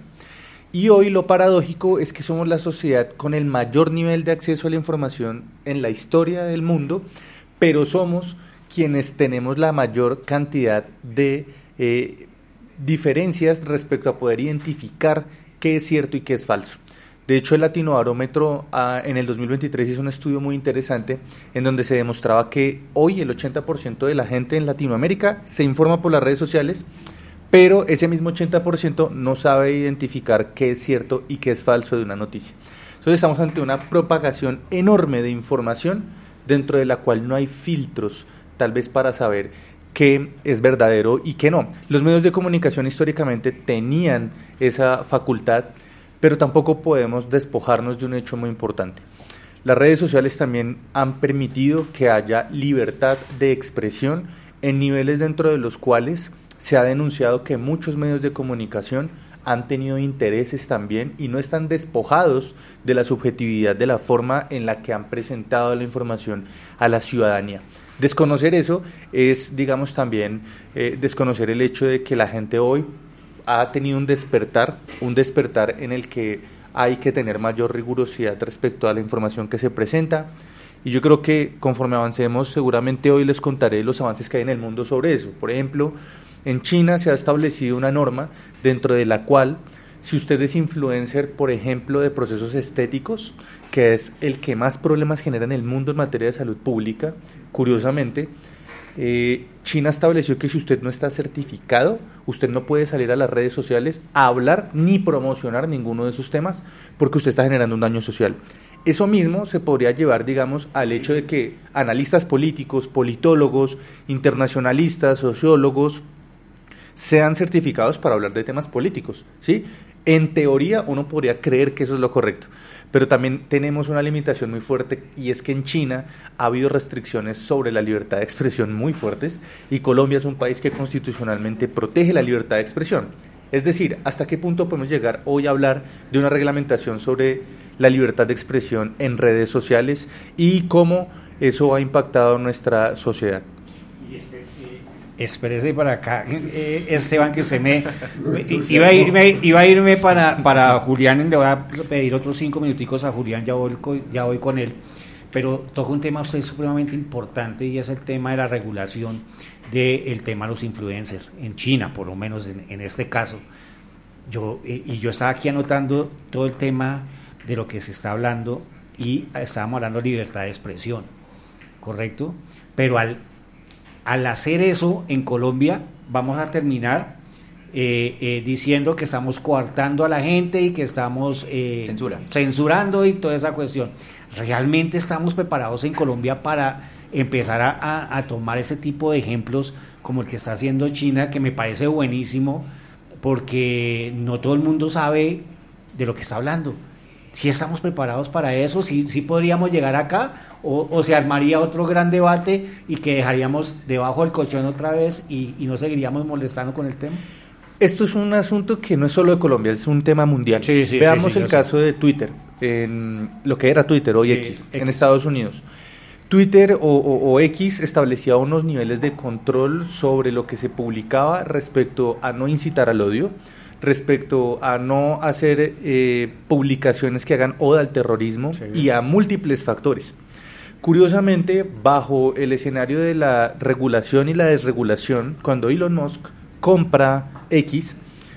Y hoy lo paradójico es que somos la sociedad con el mayor nivel de acceso a la información en la historia del mundo, pero somos quienes tenemos la mayor cantidad de eh, diferencias respecto a poder identificar qué es cierto y qué es falso. De hecho, el Latinobarómetro ah, en el dos mil veintitrés hizo un estudio muy interesante en donde se demostraba que hoy el ochenta por ciento de la gente en Latinoamérica se informa por las redes sociales, pero ese mismo ochenta por ciento no sabe identificar qué es cierto y qué es falso de una noticia. Entonces estamos ante una propagación enorme de información dentro de la cual no hay filtros, tal vez para saber qué es verdadero y qué no. Los medios de comunicación históricamente tenían esa facultad, pero tampoco podemos despojarnos de un hecho muy importante. Las redes sociales también han permitido que haya libertad de expresión en niveles dentro de los cuales se ha denunciado que muchos medios de comunicación han tenido intereses también y no están despojados de la subjetividad de la forma en la que han presentado la información a la ciudadanía. Desconocer eso es, digamos, también eh, desconocer el hecho de que la gente hoy ha tenido un despertar, un despertar en el que hay que tener mayor rigurosidad respecto a la información que se presenta. Y yo creo que conforme avancemos, seguramente hoy les contaré los avances que hay en el mundo sobre eso. Por ejemplo, en China se ha establecido una norma dentro de la cual, si usted es influencer, por ejemplo, de procesos estéticos, que es el que más problemas genera en el mundo en materia de salud pública, curiosamente, eh, China estableció que si usted no está certificado, usted no puede salir a las redes sociales a hablar ni promocionar ninguno de esos temas porque usted está generando un daño social. Eso mismo se podría llevar, digamos, al hecho de que analistas políticos, politólogos, internacionalistas, sociólogos, sean certificados para hablar de temas políticos, ¿sí? En teoría uno podría creer que eso es lo correcto, pero también tenemos una limitación muy fuerte y es que en China ha habido restricciones sobre la libertad de expresión muy fuertes y Colombia es un país que constitucionalmente protege la libertad de expresión. Es decir, ¿hasta qué punto podemos llegar hoy a hablar de una reglamentación sobre la libertad de expresión en redes sociales y cómo eso ha impactado nuestra sociedad? Espérese para acá, eh, Esteban, que usted me, me iba a irme, iba a irme para, para Julián, le voy a pedir otros cinco minuticos a Julián, ya voy, ya voy con él, pero toca un tema usted supremamente importante y es el tema de la regulación del tema de los influencers, en China por lo menos en, en este caso. Yo, eh, y yo estaba aquí anotando todo el tema de lo que se está hablando y estábamos hablando de libertad de expresión, ¿correcto? Pero al Al hacer eso en Colombia vamos a terminar eh, eh, diciendo que estamos coartando a la gente y que estamos eh, Censura. censurando y toda esa cuestión. ¿Realmente estamos preparados en Colombia para empezar a, a, a tomar ese tipo de ejemplos como el que está haciendo China, que me parece buenísimo porque no todo el mundo sabe de lo que está hablando? ¿Sí estamos preparados para eso? ¿Sí, sí podríamos llegar acá? O, ¿O se armaría otro gran debate y que dejaríamos debajo del colchón otra vez y, y no seguiríamos molestando con el tema? Esto es un asunto que no es solo de Colombia, es un tema mundial. Sí, sí, Veamos sí, sí, el caso sé. de Twitter, en lo que era Twitter, hoy sí, X, X, en Estados Unidos. Twitter o, o, o X establecía unos niveles de control sobre lo que se publicaba respecto a no incitar al odio, respecto a no hacer eh, publicaciones que hagan oda al terrorismo sí. y a múltiples factores. Curiosamente, bajo el escenario de la regulación y la desregulación, cuando Elon Musk compra X,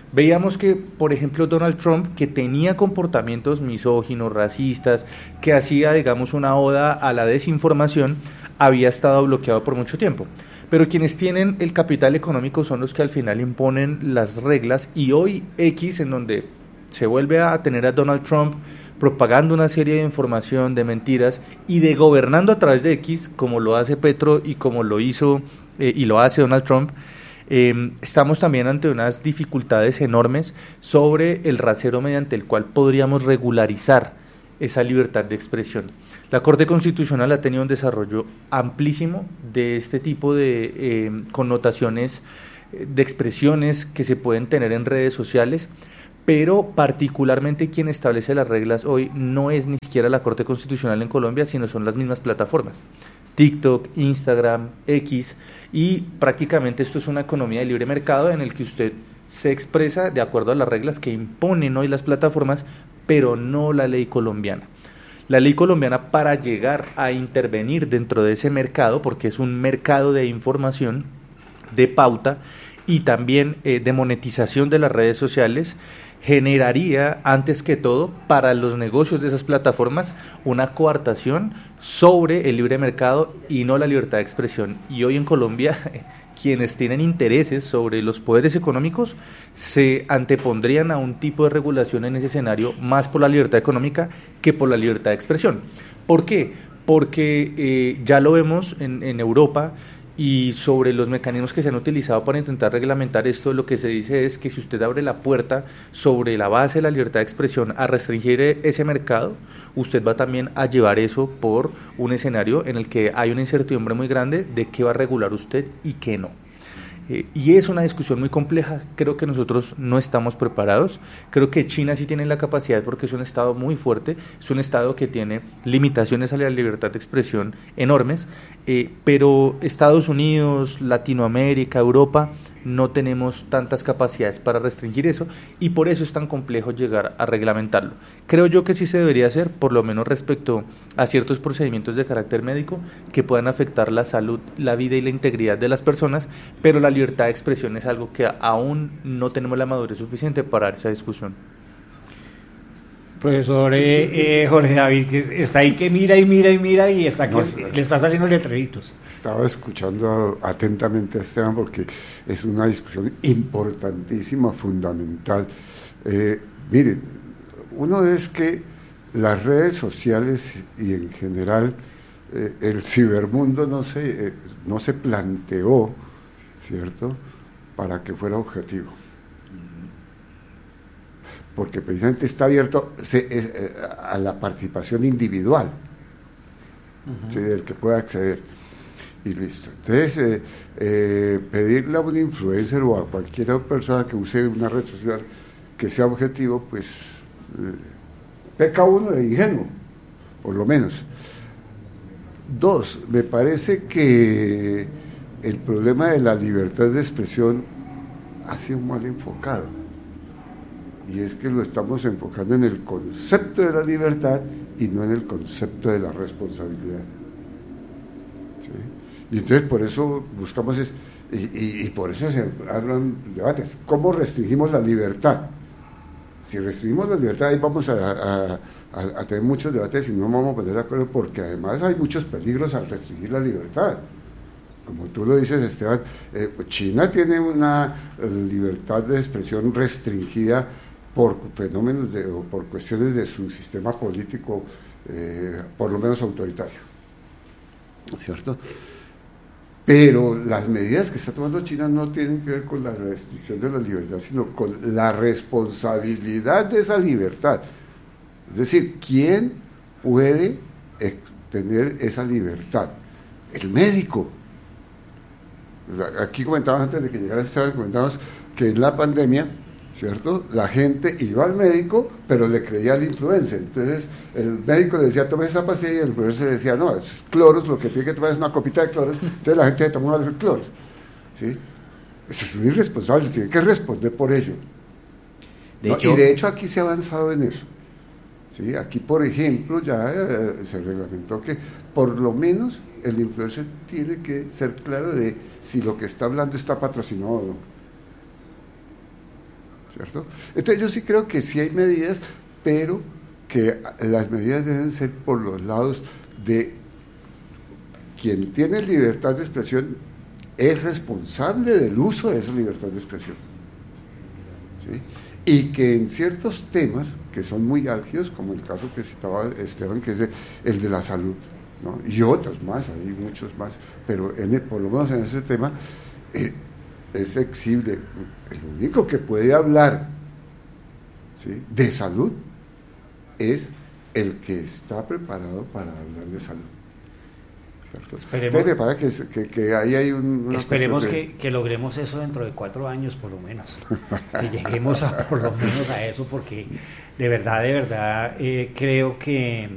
Veíamos que, por ejemplo, Donald Trump, que tenía comportamientos misóginos, racistas, que hacía, digamos, una oda a la desinformación, había estado bloqueado por mucho tiempo. Pero quienes tienen el capital económico son los que al final imponen las reglas, y hoy X, en donde se vuelve a tener a Donald Trump propagando una serie de información, de mentiras, y de gobernando a través de X, como lo hace Petro y como lo hizo eh, y lo hace Donald Trump, eh, estamos también ante unas dificultades enormes sobre el rasero mediante el cual podríamos regularizar esa libertad de expresión. La Corte Constitucional ha tenido un desarrollo amplísimo de este tipo de eh, connotaciones, de expresiones que se pueden tener en redes sociales, pero particularmente quien establece las reglas hoy no es ni siquiera la Corte Constitucional en Colombia, sino son las mismas plataformas, TikTok, Instagram, X, y prácticamente esto es una economía de libre mercado en el que usted se expresa de acuerdo a las reglas que imponen hoy las plataformas, pero no la ley colombiana. La ley colombiana, para llegar a intervenir dentro de ese mercado, porque es un mercado de información, de pauta y también eh, de monetización de las redes sociales, generaría antes que todo para los negocios de esas plataformas una coartación sobre el libre mercado y no la libertad de expresión. Y hoy en Colombia quienes tienen intereses sobre los poderes económicos se antepondrían a un tipo de regulación en ese escenario más por la libertad económica que por la libertad de expresión. ¿Por qué? Porque eh, ya lo vemos en, en Europa, y sobre los mecanismos que se han utilizado para intentar reglamentar esto, lo que se dice es que si usted abre la puerta sobre la base de la libertad de expresión a restringir ese mercado, usted va también a llevar eso por un escenario en el que hay una incertidumbre muy grande de qué va a regular usted y qué no. Eh, y es una discusión muy compleja. Creo que nosotros no estamos preparados. Creo que China sí tiene la capacidad porque es un estado muy fuerte, es un estado que tiene limitaciones a la libertad de expresión enormes, eh, pero Estados Unidos, Latinoamérica, Europa, no tenemos tantas capacidades para restringir eso, y por eso es tan complejo llegar a reglamentarlo. Creo yo que sí se debería hacer, por lo menos respecto a ciertos procedimientos de carácter médico que puedan afectar la salud, la vida y la integridad de las personas, pero la libertad de expresión es algo que aún no tenemos la madurez suficiente para dar esa discusión. Profesor eh, eh, Jorge David, que está ahí que mira y mira y mira y está que no, le está saliendo letreritos. Estaba escuchando atentamente a Esteban porque es una discusión importantísima, fundamental. Eh, miren, uno es que las redes sociales y en general eh, el cibermundo no se, eh, no se planteó, ¿cierto?, para que fuera objetivo. Porque precisamente está abierto se, eh, a la participación individual, uh-huh. ¿sí?, del que pueda acceder, y listo. Entonces, eh, eh, pedirle a un influencer o a cualquier persona que use una red social que sea objetivo, pues eh, peca uno de ingenuo, por lo menos. Dos, me parece que el problema de la libertad de expresión ha sido mal enfocado. Y es que lo estamos enfocando en el concepto de la libertad y no en el concepto de la responsabilidad. ¿Sí? Y entonces por eso buscamos, es, y, y, y por eso se hablan debates, ¿cómo restringimos la libertad? Si restringimos la libertad, ahí vamos a, a, a, a tener muchos debates y no vamos a poner de acuerdo, porque además hay muchos peligros al restringir la libertad. Como tú lo dices, Esteban, eh, China tiene una libertad de expresión restringida por fenómenos de, o por cuestiones de su sistema político, eh, por lo menos autoritario, ¿cierto? Pero las medidas que está tomando China no tienen que ver con la restricción de la libertad, sino con la responsabilidad de esa libertad. Es decir, ¿quién puede tener esa libertad? El médico. Aquí comentábamos antes de que llegara Esteban, comentábamos que en la pandemia, ¿cierto?, la gente iba al médico, pero le creía al influencer. Entonces el médico le decía, tome esa pastilla, y el influencer le decía, no, es cloros, lo que tiene que tomar es una copita de cloros. Entonces la gente tomó el cloros, ¿sí? Eso es muy irresponsable, tiene que responder por ello. De ¿no? hecho, y de hecho aquí se ha avanzado en eso, ¿sí? Aquí, por ejemplo, ya eh, se reglamentó que por lo menos el influencer tiene que ser claro de si lo que está hablando está patrocinado o no. ¿cierto? Entonces yo sí creo que sí hay medidas, pero que las medidas deben ser por los lados de quien tiene libertad de expresión, es responsable del uso de esa libertad de expresión, ¿sí? Y que en ciertos temas que son muy álgidos, como el caso que citaba Esteban, que es el de la salud, ¿no? Y otros más, hay muchos más, pero en el, por lo menos en ese tema eh, es exigible. El único que puede hablar, ¿sí?, de salud es el que está preparado para hablar de salud. ¿Cierto? Esperemos, me parece que, que, que ahí hay un, esperemos de... que, que logremos eso dentro de cuatro años por lo menos, que lleguemos a por lo menos a eso, porque de verdad, de verdad eh, creo que